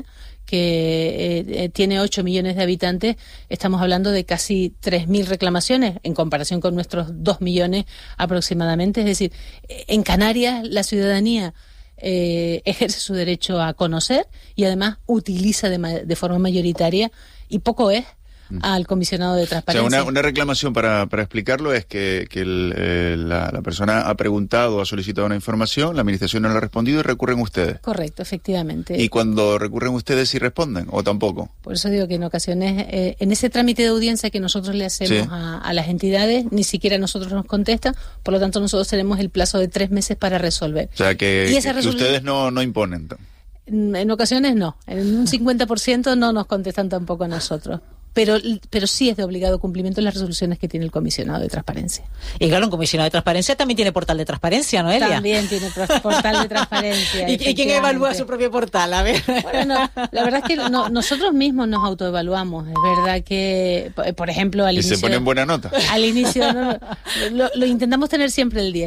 que eh, tiene ocho millones de habitantes, estamos hablando de casi tres mil reclamaciones en comparación con nuestros dos millones aproximadamente. Es decir, en Canarias la ciudadanía eh, ejerce su derecho a conocer y además utiliza de, ma- de forma mayoritaria, y poco es, al comisionado de transparencia. O sea, una, una reclamación, para, para explicarlo, es que, que el, eh, la, la persona ha preguntado, ha solicitado una información, la administración no le ha respondido y recurren ustedes. Correcto, efectivamente. ¿Y cuando recurren ustedes sí responden o tampoco? Por eso digo que en ocasiones, eh, en ese trámite de audiencia que nosotros le hacemos Sí. a, a las entidades, ni siquiera nosotros nos contestan, por lo tanto nosotros tenemos el plazo de tres meses para resolver. O sea, que, Y esa que resolu- ustedes no, no imponen. En, en ocasiones no, en un cincuenta por ciento no nos contestan tampoco a nosotros. Pero, pero sí es de obligado cumplimiento las resoluciones que tiene el comisionado de transparencia. Y claro, un comisionado de transparencia también tiene portal de transparencia, ¿no, Elia? También tiene pro- portal de transparencia. ¿Y, ¿Y quién evalúa su propio portal? A ver. Bueno, no, la verdad es que no, nosotros mismos nos autoevaluamos. Es verdad que, por- por ejemplo, al Y inicio... se ponen buena nota. Al inicio no, no, lo, lo intentamos tener siempre el diez.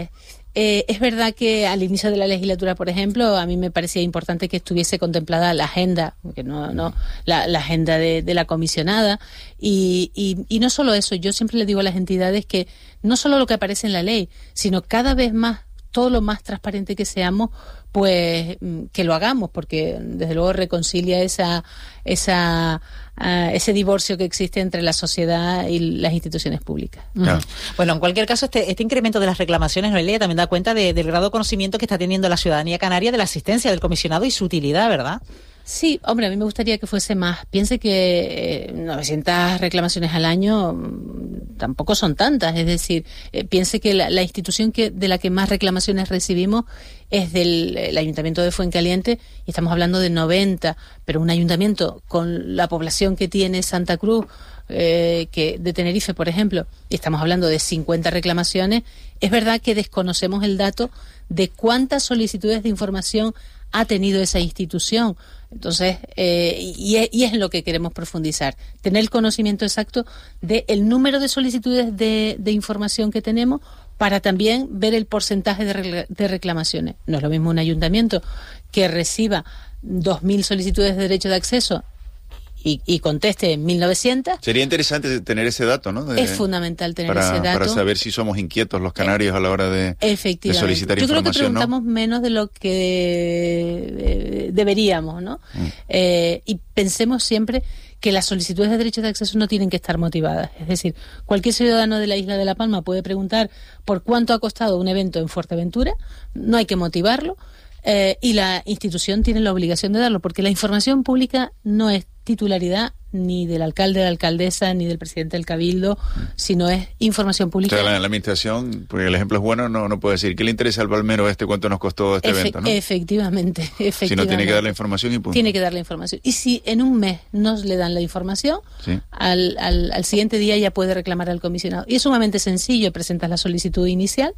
Eh, es verdad que al inicio de la legislatura, por ejemplo, a mí me parecía importante que estuviese contemplada la agenda, que no, no, la, la agenda de, de la comisionada, y, y, y no solo eso, yo siempre le digo a las entidades que no solo lo que aparece en la ley, sino cada vez más, todo lo más transparente que seamos, pues que lo hagamos, porque desde luego reconcilia esa, esa, uh, ese divorcio que existe entre la sociedad y las instituciones públicas. Claro. Bueno, en cualquier caso, este, este incremento de las reclamaciones, Noelia, también da cuenta de, del grado de conocimiento que está teniendo la ciudadanía canaria de la asistencia del comisionado y su utilidad, ¿verdad? Sí, hombre, a mí me gustaría que fuese más. Piense que eh, novecientas reclamaciones al año mmm, tampoco son tantas. Es decir, eh, piense que la, la institución que de la que más reclamaciones recibimos es del el Ayuntamiento de Fuencaliente, y estamos hablando de noventa, pero un ayuntamiento con la población que tiene Santa Cruz, eh, que de Tenerife, por ejemplo, y estamos hablando de cincuenta reclamaciones, es verdad que desconocemos el dato de cuántas solicitudes de información ha tenido esa institución. Entonces, eh, y, es, y es en lo que queremos profundizar, tener el conocimiento exacto del número de solicitudes de, de información que tenemos, para también ver el porcentaje de, regla, de reclamaciones. No es lo mismo un ayuntamiento que reciba dos mil solicitudes de derecho de acceso y, y conteste en mil novecientos. Sería interesante tener ese dato, ¿no? De, es fundamental tener para, ese dato. Para saber si somos inquietos los canarios a la hora de, de solicitar Yo información. Yo creo que preguntamos ¿no? menos de lo que eh, deberíamos, ¿no? Mm. Eh, y pensemos siempre que las solicitudes de derechos de acceso no tienen que estar motivadas. Es decir, cualquier ciudadano de la isla de La Palma puede preguntar por cuánto ha costado un evento en Fuerteventura, no hay que motivarlo, eh, y la institución tiene la obligación de darlo, porque la información pública no es titularidad ni del alcalde, de la alcaldesa, ni del presidente del cabildo, sino es información pública. O sea, la, la administración, porque el ejemplo es bueno, no, no puede decir, ¿qué le interesa al palmero este cuánto nos costó este Efe- evento? ¿no? Efectivamente, efectivamente. Si no, tiene que dar la información y punto. Tiene que dar la información. Y si en un mes no le dan la información, ¿sí? al, al, al siguiente día ya puede reclamar al comisionado. Y es sumamente sencillo, presentas la solicitud inicial,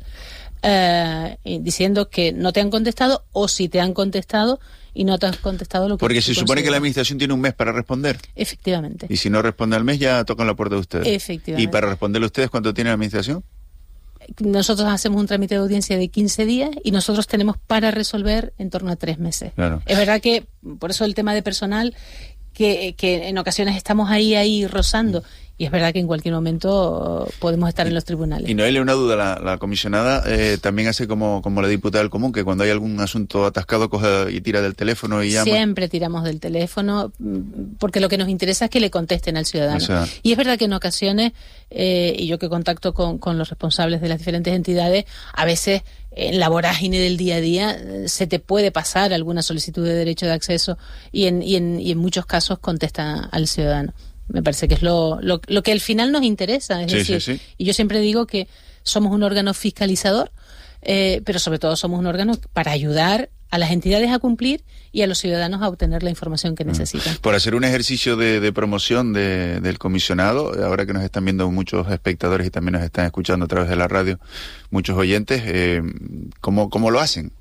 eh, diciendo que no te han contestado, o si te han contestado y no te has contestado lo que Porque se supone consideras. que la administración tiene un mes para responder. Efectivamente. Y si no responde al mes, ya tocan la puerta de ustedes. Efectivamente. ¿Y para responderle a ustedes cuánto tiene la administración? Nosotros hacemos un trámite de audiencia de quince días y nosotros tenemos para resolver en torno a tres meses. Claro. Es verdad que, por eso el tema de personal, que, que en ocasiones estamos ahí, ahí rozando. Y es verdad que en cualquier momento podemos estar en los tribunales. Y Noelia, una duda, la, la comisionada eh, también hace como, como la diputada del común, que cuando hay algún asunto atascado coge y tira del teléfono y llama. Siempre tiramos del teléfono, porque lo que nos interesa es que le contesten al ciudadano. O sea, y es verdad que en ocasiones, eh, y yo que contacto con, con los responsables de las diferentes entidades, a veces en la vorágine del día a día se te puede pasar alguna solicitud de derecho de acceso y en, y en, y en muchos casos contesta al ciudadano. Me parece que es lo, lo, lo que al final nos interesa. Es sí, decir, sí, sí. Y yo siempre digo que somos un órgano fiscalizador, eh, pero sobre todo somos un órgano para ayudar a las entidades a cumplir y a los ciudadanos a obtener la información que necesitan. Por hacer un ejercicio de, de promoción de, del comisionado, ahora que nos están viendo muchos espectadores y también nos están escuchando a través de la radio, muchos oyentes, eh, ¿cómo, cómo lo hacen?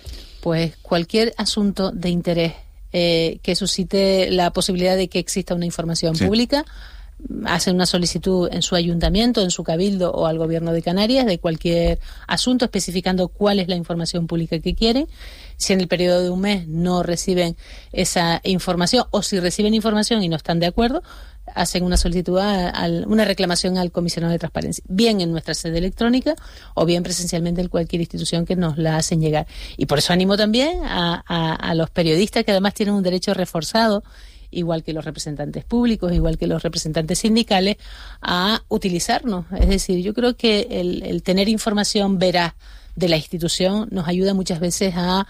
Pues cualquier asunto de interés Eh, que suscite la posibilidad de que exista una información sí. pública, hacen una solicitud en su ayuntamiento, en su cabildo o al gobierno de Canarias de cualquier asunto, especificando cuál es la información pública que quieren. Si en el periodo de un mes no reciben esa información, o si reciben información y no están de acuerdo, hacen una solicitud, a, a, una reclamación al comisionado de transparencia, bien en nuestra sede electrónica o bien presencialmente en cualquier institución que nos la hacen llegar. Y por eso animo también a, a, a los periodistas, que además tienen un derecho reforzado, igual que los representantes públicos, igual que los representantes sindicales, a utilizarnos. Es decir, yo creo que el, el tener información veraz de la institución nos ayuda muchas veces a,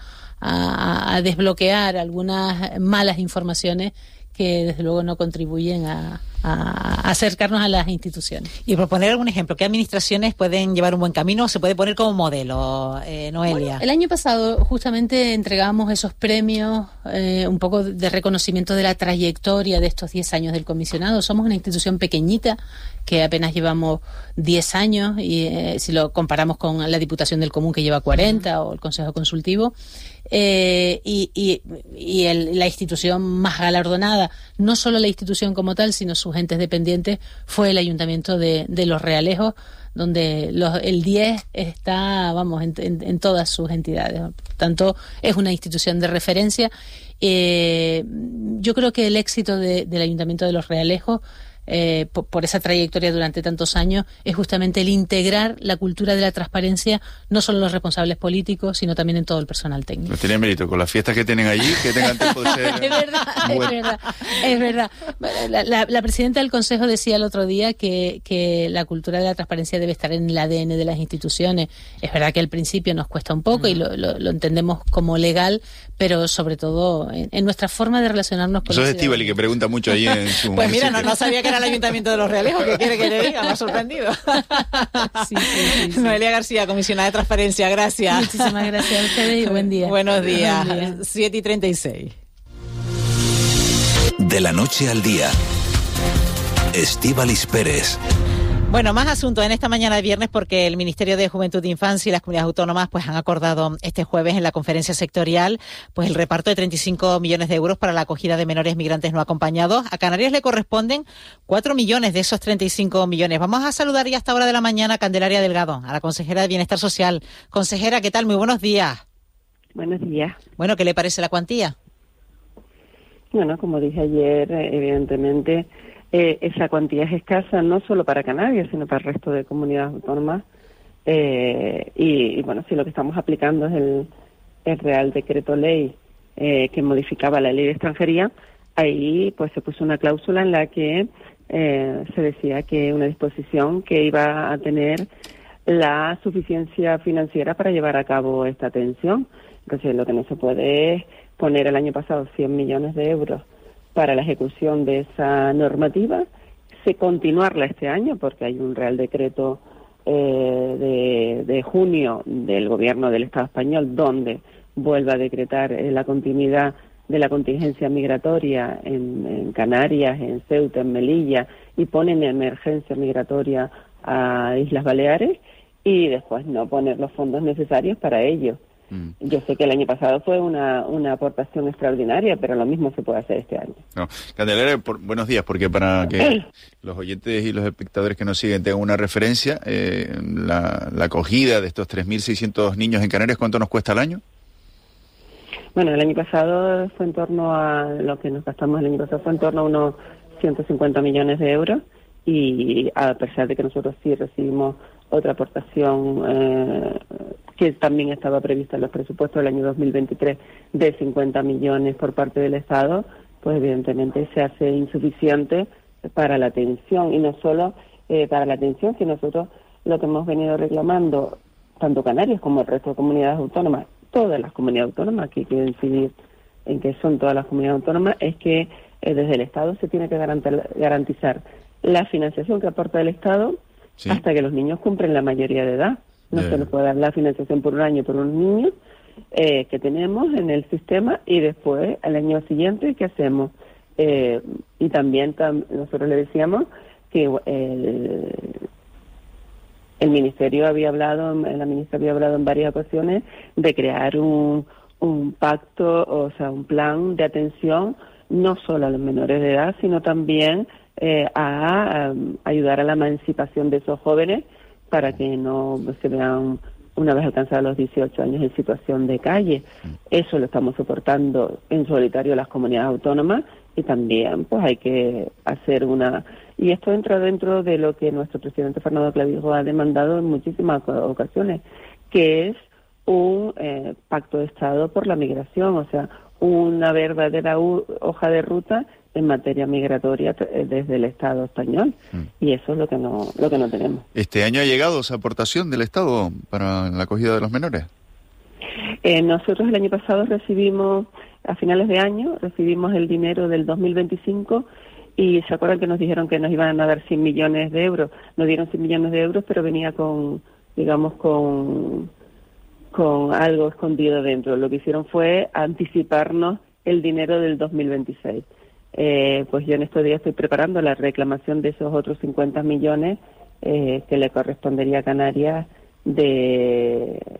a, a desbloquear algunas malas informaciones que desde luego no contribuyen a, a acercarnos a las instituciones. Y proponer algún ejemplo, ¿qué administraciones pueden llevar un buen camino o se puede poner como modelo, eh, Noelia? Bueno, el año pasado justamente entregamos esos premios, eh, un poco de reconocimiento de la trayectoria de estos diez años del comisionado. Somos una institución pequeñita que apenas llevamos diez años y eh, si lo comparamos con la Diputación del Común, que lleva cuarenta, uh-huh. o el Consejo Consultivo, eh, y, y, y el, la institución más galardonada, no solo la institución como tal, sino sus entes dependientes, fue el Ayuntamiento de, de Los Realejos, donde los, el diez está, vamos, en, en, en todas sus entidades. Por tanto, es una institución de referencia. Eh, yo creo que el éxito de, del Ayuntamiento de Los Realejos, Eh, por, por esa trayectoria durante tantos años, es justamente el integrar la cultura de la transparencia, no solo en los responsables políticos, sino también en todo el personal técnico. No tiene mérito, con las fiestas que tienen allí, que tengan tiempo de ser... Es verdad, es verdad, es verdad. La, la, la presidenta del Consejo decía el otro día que, que la cultura de la transparencia debe estar en el A D N de las instituciones. Es verdad que al principio nos cuesta un poco, mm. y lo, lo, lo entendemos como legal, pero sobre todo en, en nuestra forma de relacionarnos con... Eso es Estíbaliz, que pregunta mucho ahí en su... Pues mira, no, no sabía que era el Ayuntamiento de Los Realejos, ¿qué quiere que le diga? Me ha sorprendido. Sí, sí, sí, sí. Noelia García, comisionada de Transparencia, gracias. Muchísimas gracias a ustedes y buen día. Buenos días, Buen día. siete y treinta y seis. De la noche al día, Estíbaliz Pérez. Bueno, más asuntos en esta mañana de viernes, porque el Ministerio de Juventud e Infancia y las comunidades autónomas pues han acordado este jueves en la conferencia sectorial pues el reparto de treinta y cinco millones de euros para la acogida de menores migrantes no acompañados. A Canarias le corresponden cuatro millones de esos treinta y cinco millones. Vamos a saludar ya a esta hora de la mañana a Candelaria Delgado, a la consejera de Bienestar Social. Consejera, ¿qué tal? Muy buenos días. Buenos días. Bueno, ¿qué le parece la cuantía? Bueno, como dije ayer, evidentemente... Eh, esa cuantía es escasa no solo para Canarias, sino para el resto de comunidades autónomas. Eh, y, y bueno, si lo que estamos aplicando es el, el Real Decreto Ley eh, que modificaba la Ley de Extranjería, ahí pues se puso una cláusula en la que eh, se decía que una disposición que iba a tener la suficiencia financiera para llevar a cabo esta atención. Entonces, lo que no se puede es poner el año pasado cien millones de euros para la ejecución de esa normativa, se continuarla este año, porque hay un Real Decreto eh, de, de junio del Gobierno del Estado español, donde vuelve a decretar eh, la continuidad de la contingencia migratoria en, en Canarias, en Ceuta, en Melilla, y pone en emergencia migratoria a Islas Baleares, y después no poner los fondos necesarios para ello. Yo sé que el año pasado fue una, una aportación extraordinaria, pero lo mismo se puede hacer este año. No. Candelaria, por, buenos días, porque para que los oyentes y los espectadores que nos siguen tengan una referencia, eh, la, la acogida de estos tres mil seiscientos niños en Canarias, ¿cuánto nos cuesta al año? Bueno, el año pasado fue en torno a, lo que nos gastamos el año pasado fue en torno a unos ciento cincuenta millones de euros, y a pesar de que nosotros sí recibimos otra aportación eh, que también estaba prevista en los presupuestos del año dos mil veintitrés de cincuenta millones por parte del Estado, pues evidentemente se hace insuficiente para la atención, y no solo eh, para la atención, sino nosotros lo que hemos venido reclamando, tanto Canarias como el resto de comunidades autónomas, todas las comunidades autónomas, que hay que incidir en que son todas las comunidades autónomas, es que eh, desde el Estado se tiene que garantizar la financiación que aporta el Estado, sí, hasta que los niños cumplen la mayoría de edad. No yeah. se les puede dar la financiación por un año por unos niños eh, que tenemos en el sistema, y después, al año siguiente, ¿qué hacemos? Eh, y también tam nosotros le decíamos que el, el Ministerio había hablado, la ministra había hablado en varias ocasiones de crear un, un pacto, o sea, un plan de atención no solo a los menores de edad, sino también Eh, a, a ayudar a la emancipación de esos jóvenes para que no se vean, una vez alcanzados los dieciocho años, en situación de calle. Eso lo estamos soportando en solitario las comunidades autónomas, y también pues hay que hacer una... Y esto entra dentro de lo que nuestro presidente Fernando Clavijo ha demandado en muchísimas ocasiones, que es un eh, pacto de Estado por la migración, o sea, una verdadera hoja de ruta en materia migratoria desde el Estado español, mm. y eso es lo que no lo que no tenemos. ¿Este año ha llegado esa aportación del Estado para la acogida de los menores? Eh, nosotros el año pasado recibimos, a finales de año, recibimos el dinero del dos mil veinticinco, y se acuerdan que nos dijeron que nos iban a dar cien millones de euros. Nos dieron cien millones de euros, pero venía con, digamos, con, con algo escondido dentro. Lo que hicieron fue anticiparnos el dinero del dos mil veintiséis. Eh, pues yo en estos días estoy preparando la reclamación de esos otros cincuenta millones eh, que le correspondería a Canarias de,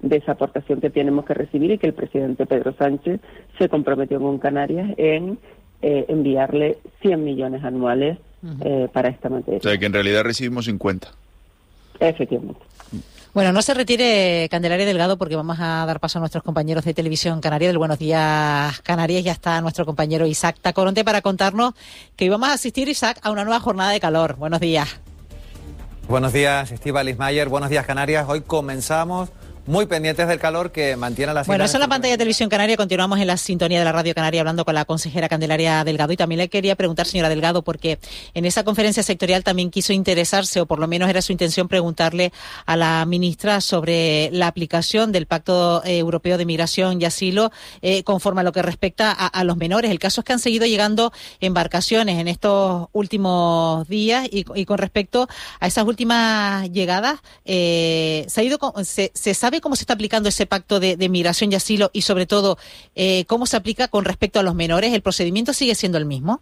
de esa aportación que tenemos que recibir y que el presidente Pedro Sánchez se comprometió con Canarias en eh, enviarle cien millones anuales eh, para esta materia. O sea, que en realidad recibimos cincuenta. Efectivamente. Bueno, no se retire Candelaria Delgado porque vamos a dar paso a nuestros compañeros de Televisión Canaria del Buenos Días Canarias. Ya está nuestro compañero Isaac Tacoronte para contarnos que hoy vamos a asistir, Isaac, a una nueva jornada de calor. Buenos días. Buenos días, Estíbaliz Mayer. Buenos días, Canarias. Hoy comenzamos muy pendientes del calor que mantiene la ciudad. Bueno, eso en la pantalla de Televisión Canaria. Continuamos en la sintonía de la Radio Canaria hablando con la consejera Candelaria Delgado. Y también le quería preguntar, señora Delgado, porque en esa conferencia sectorial también quiso interesarse, o por lo menos era su intención, preguntarle a la ministra sobre la aplicación del Pacto Europeo de Migración y Asilo eh, conforme a lo que respecta a, a los menores. El caso es que han seguido llegando embarcaciones en estos últimos días y, y con respecto a esas últimas llegadas, eh, se ha ido, se, se sabe cómo se está aplicando ese pacto de, de migración y asilo y, sobre todo, eh, cómo se aplica con respecto a los menores. ¿El procedimiento sigue siendo el mismo?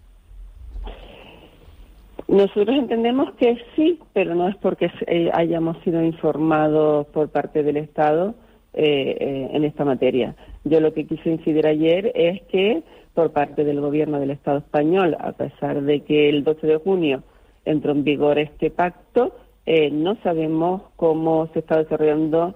Nosotros entendemos que sí, pero no es porque eh, hayamos sido informados por parte del Estado eh, eh, en esta materia. Yo lo que quise incidir ayer es que por parte del Gobierno del Estado español, a pesar de que el doce de junio entró en vigor este pacto, eh, no sabemos cómo se está desarrollando.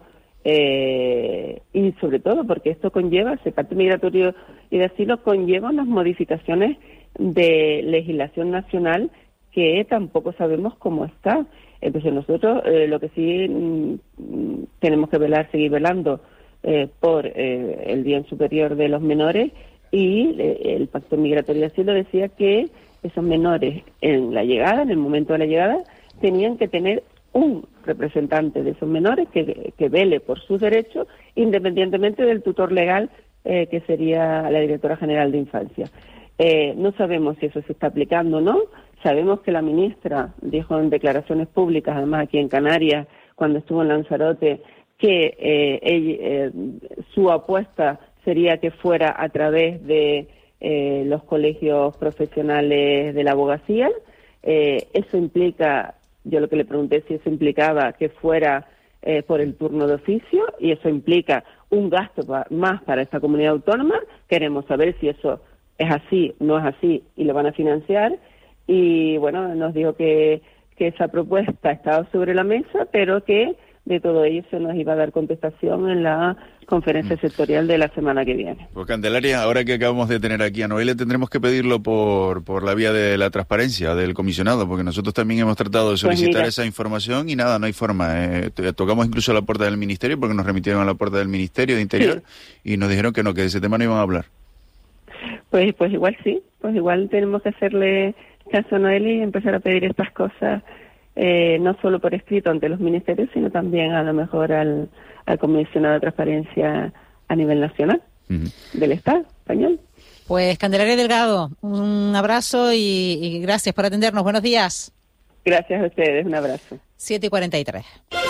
Eh, y sobre todo porque esto conlleva, ese pacto migratorio y de asilo conlleva unas modificaciones de legislación nacional que tampoco sabemos cómo está. Entonces nosotros eh, lo que sí mm, tenemos que velar, seguir velando eh, por eh, el bien superior de los menores, y eh, el pacto migratorio y asilo decía que esos menores en la llegada, en el momento de la llegada, tenían que tener un representante de esos menores que, que vele por sus derechos, independientemente del tutor legal, eh, que sería la Directora General de Infancia. Eh, no sabemos si eso se está aplicando o no. Sabemos que la ministra dijo en declaraciones públicas, además aquí en Canarias, cuando estuvo en Lanzarote, que eh, ella, eh, su apuesta sería que fuera a través de eh, los colegios profesionales de la abogacía. Eh, eso implica... Yo lo que le pregunté si eso implicaba que fuera eh, por el turno de oficio, y eso implica un gasto pa- más para esta comunidad autónoma. Queremos saber si eso es así, no es así, y lo van a financiar. Y bueno, nos dijo que, que esa propuesta estaba sobre la mesa, pero que de todo ello se nos iba a dar contestación en la conferencia sectorial de la semana que viene. Pues Candelaria, ahora que acabamos de tener aquí a Noelia, tendremos que pedirlo por, por la vía de la transparencia del comisionado, porque nosotros también hemos tratado de solicitar pues esa información y nada, no hay forma. Eh, tocamos incluso a la puerta del Ministerio, porque nos remitieron a la puerta del Ministerio de Interior, sí, y nos dijeron que no, que de ese tema no iban a hablar. Pues, pues igual sí, pues igual tenemos que hacerle caso a Noelia y empezar a pedir estas cosas. Eh, no solo por escrito ante los ministerios, sino también a lo mejor al, al comisionado de transparencia a nivel nacional, uh-huh, del Estado español. Pues Candelaria Delgado, un abrazo y, y gracias por atendernos. Buenos días. Gracias a ustedes, un abrazo. siete y cuarenta y tres.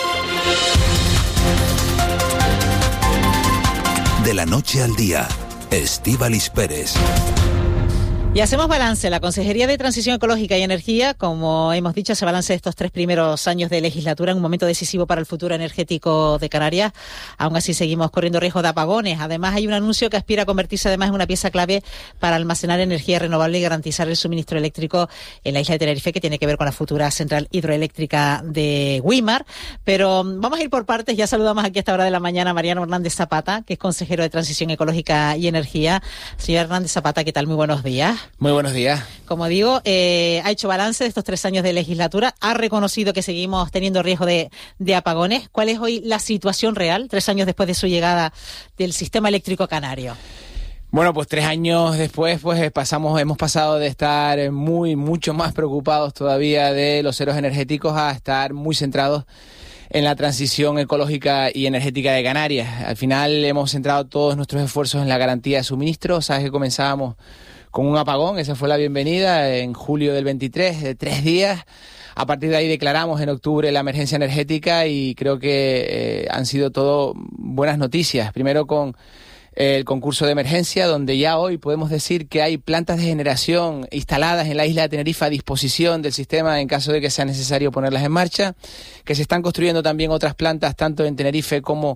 De la noche al día, Estíbaliz Pérez. Y hacemos balance. La Consejería de Transición Ecológica y Energía, como hemos dicho, hace balance de estos tres primeros años de legislatura en un momento decisivo para el futuro energético de Canarias. Aún así seguimos corriendo riesgo de apagones. Además, hay un anuncio que aspira a convertirse además en una pieza clave para almacenar energía renovable y garantizar el suministro eléctrico en la isla de Tenerife, que tiene que ver con la futura central hidroeléctrica de Güímar. Pero vamos a ir por partes. Ya saludamos aquí a esta hora de la mañana a Mariano Hernández Zapata, que es consejero de Transición Ecológica y Energía. Señor Hernández Zapata, ¿qué tal? Muy buenos días. Muy buenos días. Como digo, eh, ha hecho balance de estos tres años de legislatura, ha reconocido que seguimos teniendo riesgo de, de apagones. ¿Cuál es hoy la situación real, tres años después de su llegada del sistema eléctrico canario? Bueno, pues tres años después, pues pasamos, hemos pasado de estar muy, mucho más preocupados todavía de los ceros energéticos a estar muy centrados en la transición ecológica y energética de Canarias. Al final hemos centrado todos nuestros esfuerzos en la garantía de suministro. Sabes que comenzábamos con un apagón, esa fue la bienvenida en julio del veintitrés, de tres días. A partir de ahí declaramos en octubre la emergencia energética y creo que eh, han sido todo buenas noticias. Primero con el concurso de emergencia, donde ya hoy podemos decir que hay plantas de generación instaladas en la isla de Tenerife a disposición del sistema en caso de que sea necesario ponerlas en marcha, que se están construyendo también otras plantas tanto en Tenerife como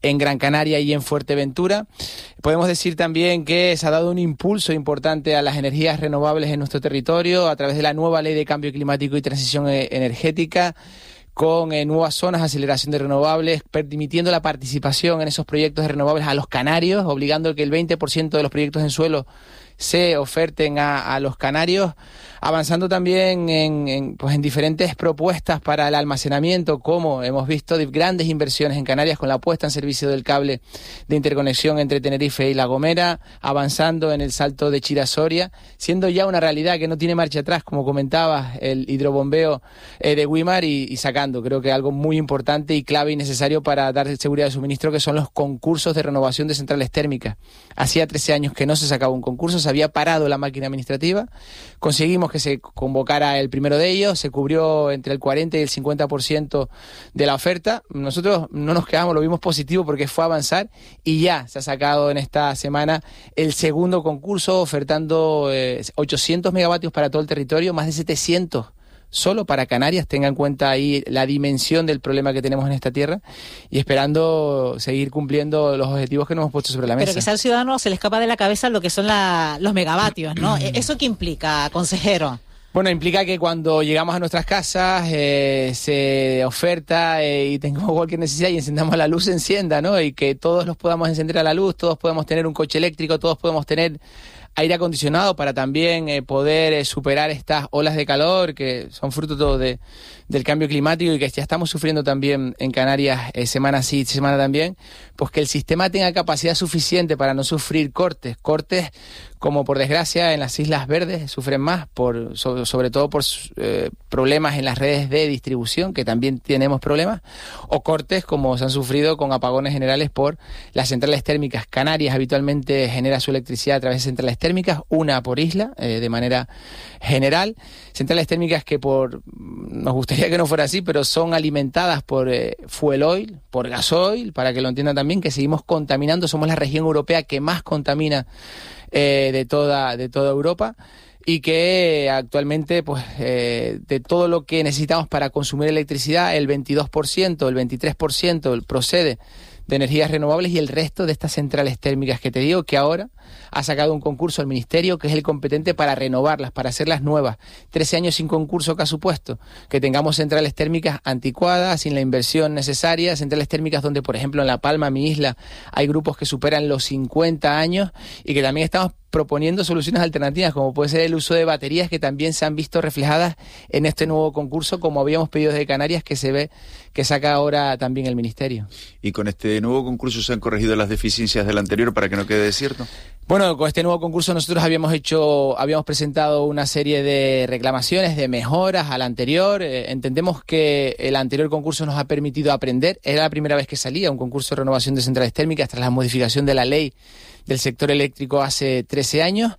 en Gran Canaria y en Fuerteventura. Podemos decir también que se ha dado un impulso importante a las energías renovables en nuestro territorio a través de la nueva Ley de Cambio Climático y Transición Energética, con eh, nuevas zonas de aceleración de renovables, permitiendo la participación en esos proyectos de renovables a los canarios, obligando que el veinte por ciento de los proyectos en suelo se oferten a, a los canarios, avanzando también en, en, pues en diferentes propuestas para el almacenamiento, como hemos visto de grandes inversiones en Canarias con la puesta en servicio del cable de interconexión entre Tenerife y La Gomera, avanzando en el salto de Chira-Soria, siendo ya una realidad que no tiene marcha atrás, como comentabas, el hidrobombeo eh, de Güímar y, y sacando, creo que algo muy importante y clave y necesario para dar seguridad de suministro, que son los concursos de renovación de centrales térmicas. Hacía trece años que no se sacaba un concurso, se había parado la máquina administrativa, conseguimos que se convocara el primero de ellos, se cubrió entre el cuarenta y el cincuenta por ciento de la oferta. Nosotros no nos quedamos, lo vimos positivo porque fue a avanzar y ya se ha sacado en esta semana el segundo concurso ofertando eh, ochocientos megavatios para todo el territorio, más de setecientos solo para Canarias. Tenga en cuenta ahí la dimensión del problema que tenemos en esta tierra y esperando seguir cumpliendo los objetivos que nos hemos puesto sobre la mesa. Pero quizá al ciudadano se le escapa de la cabeza lo que son la, los megavatios, ¿no? ¿Eso qué implica, consejero? Bueno, implica que cuando llegamos a nuestras casas eh, se oferta eh, y tengamos cualquier necesidad y encendamos la luz, se encienda, ¿no? Y que todos los podamos encender a la luz, todos podemos tener un coche eléctrico, todos podemos tener aire acondicionado para también eh, poder eh, superar estas olas de calor que son fruto todo de, del cambio climático y que ya estamos sufriendo también en Canarias eh, semana sí, semana también, pues que el sistema tenga capacidad suficiente para no sufrir cortes, cortes como por desgracia en las Islas Verdes sufren más, por sobre, sobre todo por eh, problemas en las redes de distribución, que también tenemos problemas, o cortes como se han sufrido con apagones generales por las centrales térmicas. Canarias habitualmente genera su electricidad a través de centrales térmicas, una por isla, eh, de manera general. Centrales térmicas que por nos gustaría que no fuera así, pero son alimentadas por eh, fuel oil, por gasoil, para que lo entiendan también, que seguimos contaminando. Somos la región europea que más contamina eh, de toda de toda Europa y que actualmente pues eh, de todo lo que necesitamos para consumir electricidad, el veintidós por ciento, el veintitrés por ciento procede de energías renovables y el resto de estas centrales térmicas que te digo que ahora ha sacado un concurso al Ministerio que es el competente para renovarlas, para hacerlas nuevas. trece años sin concurso que ha supuesto que tengamos centrales térmicas anticuadas, sin la inversión necesaria, centrales térmicas donde, por ejemplo, en La Palma, mi isla, hay grupos que superan los cincuenta años y que también estamos proponiendo soluciones alternativas, como puede ser el uso de baterías, que también se han visto reflejadas en este nuevo concurso, como habíamos pedido desde Canarias, que se ve que saca ahora también el Ministerio. ¿Y con este nuevo concurso se han corregido las deficiencias del anterior para que no quede desierto? Bueno, con este nuevo concurso nosotros habíamos hecho, habíamos presentado una serie de reclamaciones, de mejoras al anterior. Eh, entendemos que el anterior concurso nos ha permitido aprender. Era la primera vez que salía un concurso de renovación de centrales térmicas tras la modificación de la ley del sector eléctrico hace trece años.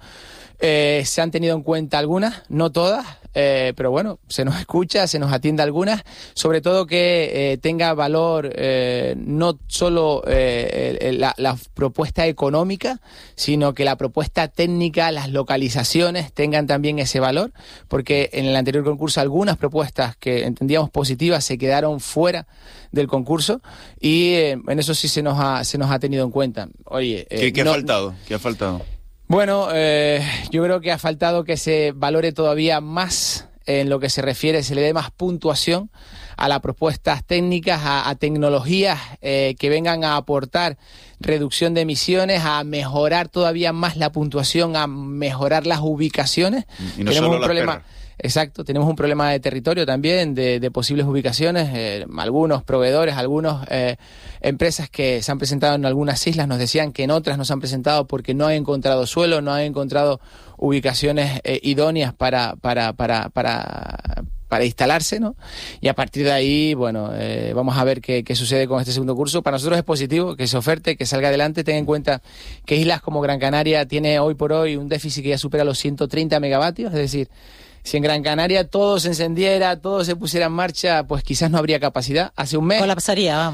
Eh, se han tenido en cuenta algunas, no todas, eh, pero bueno, se nos escucha, se nos atiende algunas, sobre todo que eh, tenga valor eh, no solo eh, la, la propuesta económica, sino que la propuesta técnica, las localizaciones tengan también ese valor, porque en el anterior concurso algunas propuestas que entendíamos positivas se quedaron fuera del concurso y eh, en eso sí se nos ha, se nos ha tenido en cuenta. Oye, eh, ¿Qué, qué no, ha faltado? ¿Qué ha faltado? Bueno, eh, yo creo que ha faltado que se valore todavía más en lo que se refiere, se le dé más puntuación a las propuestas técnicas, a, a tecnologías eh, que vengan a aportar reducción de emisiones, a mejorar todavía más la puntuación, a mejorar las ubicaciones. Y no Tenemos solo un problema. Perras. Exacto, tenemos un problema de territorio también, de, de posibles ubicaciones. Eh, algunos proveedores, algunas eh, empresas que se han presentado en algunas islas nos decían que en otras no se han presentado porque no han encontrado suelo, no han encontrado ubicaciones eh, idóneas para, para, para, para, para instalarse, ¿no? Y a partir de ahí, bueno, eh, vamos a ver qué, qué sucede con este segundo curso. Para nosotros es positivo que se oferte, que salga adelante. Ten en cuenta que islas como Gran Canaria tiene hoy por hoy un déficit que ya supera los ciento treinta megavatios, es decir, si en Gran Canaria todo se encendiera, todo se pusiera en marcha, pues quizás no habría capacidad. Hace un mes... Colapsaría, vamos.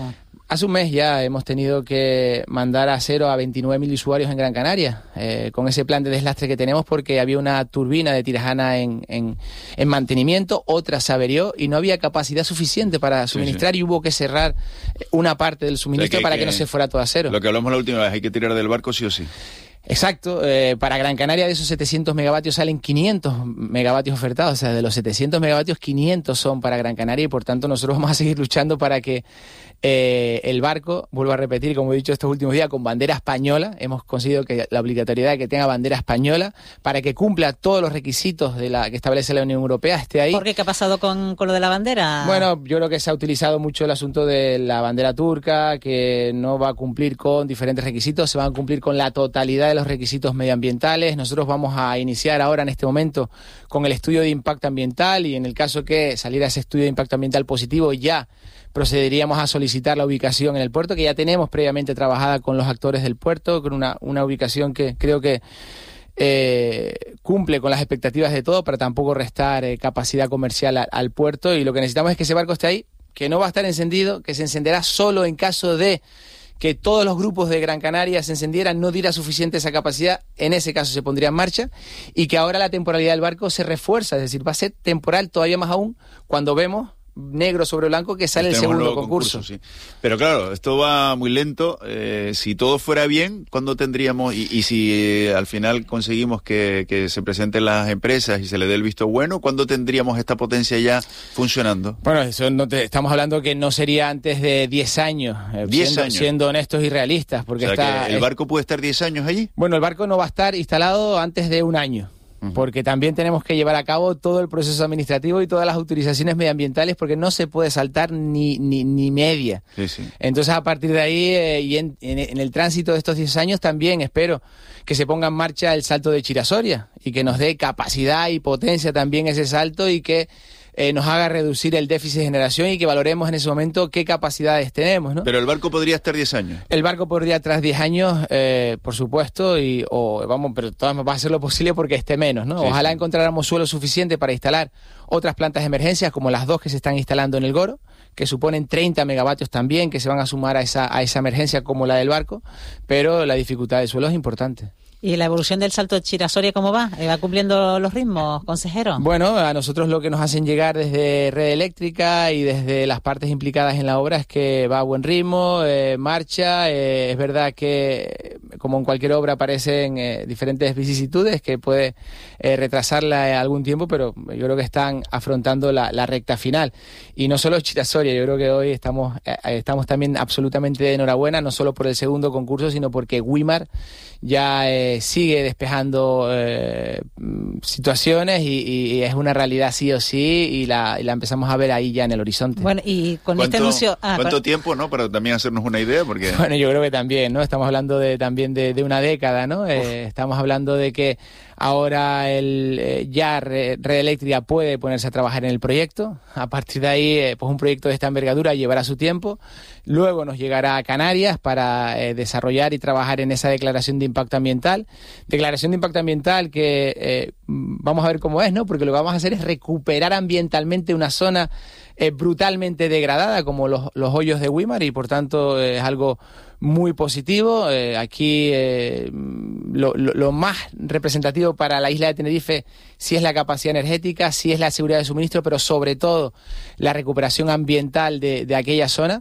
Hace un mes ya hemos tenido que mandar a cero a veintinueve mil usuarios en Gran Canaria, eh, con ese plan de deslastre que tenemos, porque había una turbina de Tirajana en, en, en mantenimiento, otra se averió y no había capacidad suficiente para suministrar, sí, sí. y hubo que cerrar una parte del suministro, o sea, que, para que, que no se fuera todo a cero. Lo que hablamos la última vez, hay que tirar del barco sí o sí. Exacto, eh, para Gran Canaria de esos setecientos megavatios salen quinientos megavatios ofertados, o sea, de los setecientos megavatios, quinientos son para Gran Canaria y por tanto nosotros vamos a seguir luchando para que eh, el barco, vuelvo a repetir, como he dicho estos últimos días, con bandera española, hemos conseguido que la obligatoriedad de que tenga bandera española para que cumpla todos los requisitos de la que establece la Unión Europea, esté ahí. ¿Por qué? ¿Qué ha pasado con, con lo de la bandera? Bueno, yo creo que se ha utilizado mucho el asunto de la bandera turca, que no va a cumplir con diferentes requisitos, se van a cumplir con la totalidad de los requisitos medioambientales. Nosotros vamos a iniciar ahora en este momento con el estudio de impacto ambiental y en el caso que saliera ese estudio de impacto ambiental positivo ya procederíamos a solicitar la ubicación en el puerto, que ya tenemos previamente trabajada con los actores del puerto, con una, una ubicación que creo que eh, cumple con las expectativas de todo, para tampoco restar eh, capacidad comercial a, al puerto, y lo que necesitamos es que ese barco esté ahí, que no va a estar encendido, que se encenderá solo en caso de que todos los grupos de Gran Canaria se encendieran, no diera suficiente esa capacidad, en ese caso se pondría en marcha, y que ahora la temporalidad del barco se refuerza, es decir, va a ser temporal todavía más aún cuando vemos negro sobre blanco que sale el segundo concurso. concurso sí. Pero claro, esto va muy lento. Eh, si todo fuera bien, ¿cuándo tendríamos? Y, y si eh, al final conseguimos que, que se presenten las empresas y se le dé el visto bueno, ¿cuándo tendríamos esta potencia ya funcionando? Bueno, eso no te, estamos hablando que no sería antes de diez años. Eh, diez siendo, años. Siendo honestos y realistas. Porque o sea, está, que ¿el barco puede estar diez años allí? Bueno, el barco no va a estar instalado antes de un año. Porque también tenemos que llevar a cabo todo el proceso administrativo y todas las autorizaciones medioambientales, porque no se puede saltar ni, ni, ni media. Sí, sí. Entonces, a partir de ahí, eh, y en, en, en el tránsito de estos diez años, también espero que se ponga en marcha el salto de Chirasoria y que nos dé capacidad y potencia también ese salto, y que Eh, nos haga reducir el déficit de generación y que valoremos en ese momento qué capacidades tenemos, ¿no? Pero el barco podría estar diez años. El barco podría tras diez años, eh, por supuesto, y o vamos, pero todo va a hacer lo posible porque esté menos, ¿no? Sí, Ojalá sí. encontráramos suelo suficiente para instalar otras plantas de emergencia, como las dos que se están instalando en el Goro, que suponen treinta megavatios también, que se van a sumar a esa, a esa emergencia como la del barco, pero la dificultad del suelo es importante. ¿Y la evolución del salto de Chirasoria cómo va? ¿Va cumpliendo los ritmos, consejero? Bueno, a nosotros lo que nos hacen llegar desde Red Eléctrica y desde las partes implicadas en la obra es que va a buen ritmo, eh, marcha. Eh, es verdad que, como en cualquier obra, aparecen eh, diferentes vicisitudes que puede eh, retrasarla algún tiempo, pero yo creo que están afrontando la, la recta final. Y no solo Chirasoria, yo creo que hoy estamos, eh, estamos también absolutamente de enhorabuena, no solo por el segundo concurso, sino porque Wimar ya eh, sigue despejando eh, situaciones y, y es una realidad sí o sí, y la, y la empezamos a ver ahí ya en el horizonte. Bueno, y con este anuncio... Ah, ¿Cuánto con... tiempo, no? Para también hacernos una idea, porque... Bueno, yo creo que también, ¿no? Estamos hablando de también de, de una década, ¿no? Eh, estamos hablando de que ahora el, eh, ya Red Eléctrica puede ponerse a trabajar en el proyecto. A partir de ahí, eh, pues un proyecto de esta envergadura llevará su tiempo. Luego nos llegará a Canarias para eh, desarrollar y trabajar en esa declaración de impacto ambiental. Declaración de impacto ambiental que eh, vamos a ver cómo es, ¿no? Porque lo que vamos a hacer es recuperar ambientalmente una zona eh, brutalmente degradada como los, los hoyos de Wimar, y por tanto eh, es algo muy positivo. Eh, aquí eh, lo, lo, lo más representativo para la isla de Tenerife sí es la capacidad energética, sí es la seguridad de suministro, pero sobre todo la recuperación ambiental de, de aquella zona.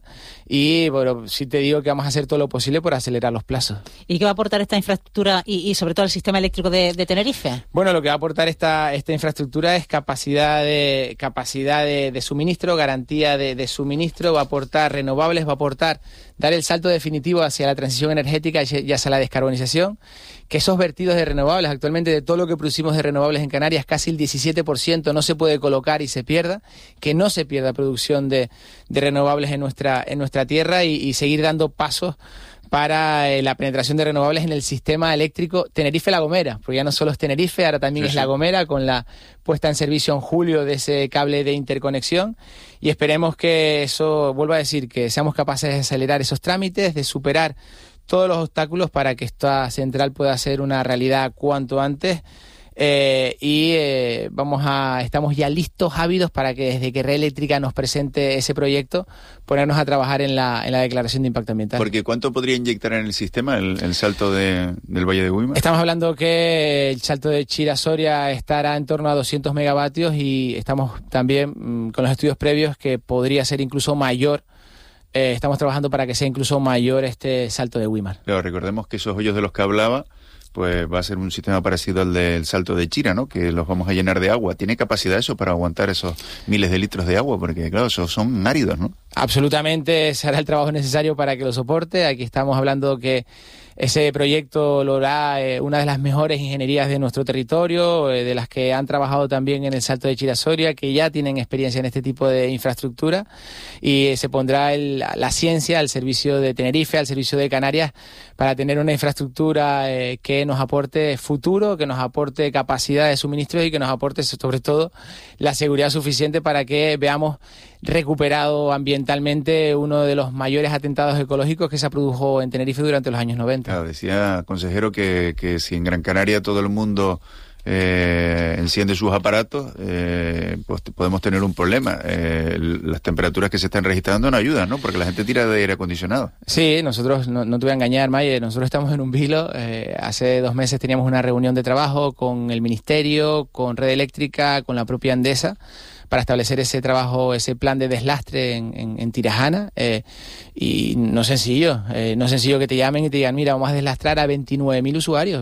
Y bueno, sí te digo que vamos a hacer todo lo posible por acelerar los plazos. ¿Y qué va a aportar esta infraestructura y, y sobre todo el sistema eléctrico de, de Tenerife? Bueno, lo que va a aportar esta, esta infraestructura es capacidad de, capacidad de, de suministro, garantía de, de suministro, va a aportar renovables, va a aportar dar el salto definitivo hacia la transición energética y hacia la descarbonización, que esos vertidos de renovables, actualmente de todo lo que producimos de renovables en Canarias, casi el diecisiete por ciento no se puede colocar y se pierda, que no se pierda producción de, de renovables en nuestra, en nuestra tierra, y, y seguir dando pasos para eh, la penetración de renovables en el sistema eléctrico Tenerife-La Gomera, porque ya no solo es Tenerife, ahora también sí, es sí. La Gomera, con la puesta en servicio en julio de ese cable de interconexión, y esperemos que eso, vuelvo a decir, que seamos capaces de acelerar esos trámites, de superar todos los obstáculos para que esta central pueda ser una realidad cuanto antes, Eh, y eh, vamos a estamos ya listos, ávidos, para que desde que Red Eléctrica nos presente ese proyecto, ponernos a trabajar en la, en la declaración de impacto ambiental. Porque ¿cuánto podría inyectar en el sistema el, el salto de, del Valle de Güímar? Estamos hablando que el salto de Chira-Soria estará en torno a doscientos megavatios y estamos también mmm, con los estudios previos que podría ser incluso mayor. Eh, estamos trabajando para que sea incluso mayor este salto de Güímar. Pero recordemos que esos hoyos de los que hablaba, pues va a ser un sistema parecido al del salto de Chira, ¿no? Que los vamos a llenar de agua. ¿Tiene capacidad eso para aguantar esos miles de litros de agua? Porque, claro, esos son áridos, ¿no? Absolutamente, se hará el trabajo necesario para que lo soporte. Aquí estamos hablando que ese proyecto lo hará eh, una de las mejores ingenierías de nuestro territorio, eh, de las que han trabajado también en el salto de Chira-Soria, que ya tienen experiencia en este tipo de infraestructura, y eh, se pondrá el, la ciencia al servicio de Tenerife, al servicio de Canarias, para tener una infraestructura eh, que nos aporte futuro, que nos aporte capacidad de suministro y que nos aporte sobre todo la seguridad suficiente para que veamos recuperado ambientalmente uno de los mayores atentados ecológicos que se produjo en Tenerife durante los años noventa. Claro, decía, consejero, que, que si en Gran Canaria todo el mundo eh, enciende sus aparatos, eh, pues podemos tener un problema. Eh, las temperaturas que se están registrando no ayudan, ¿no? Porque la gente tira de aire acondicionado. Sí, nosotros, no, no te voy a engañar, Mayer, nosotros estamos en un vilo. Eh, hace dos meses teníamos una reunión de trabajo con el Ministerio, con Red Eléctrica, con la propia Endesa, para establecer ese trabajo, ese plan de deslastre en, en, en Tirajana, eh, y no es sencillo, eh, no es sencillo que te llamen y te digan, mira, vamos a deslastrar a veintinueve mil usuarios.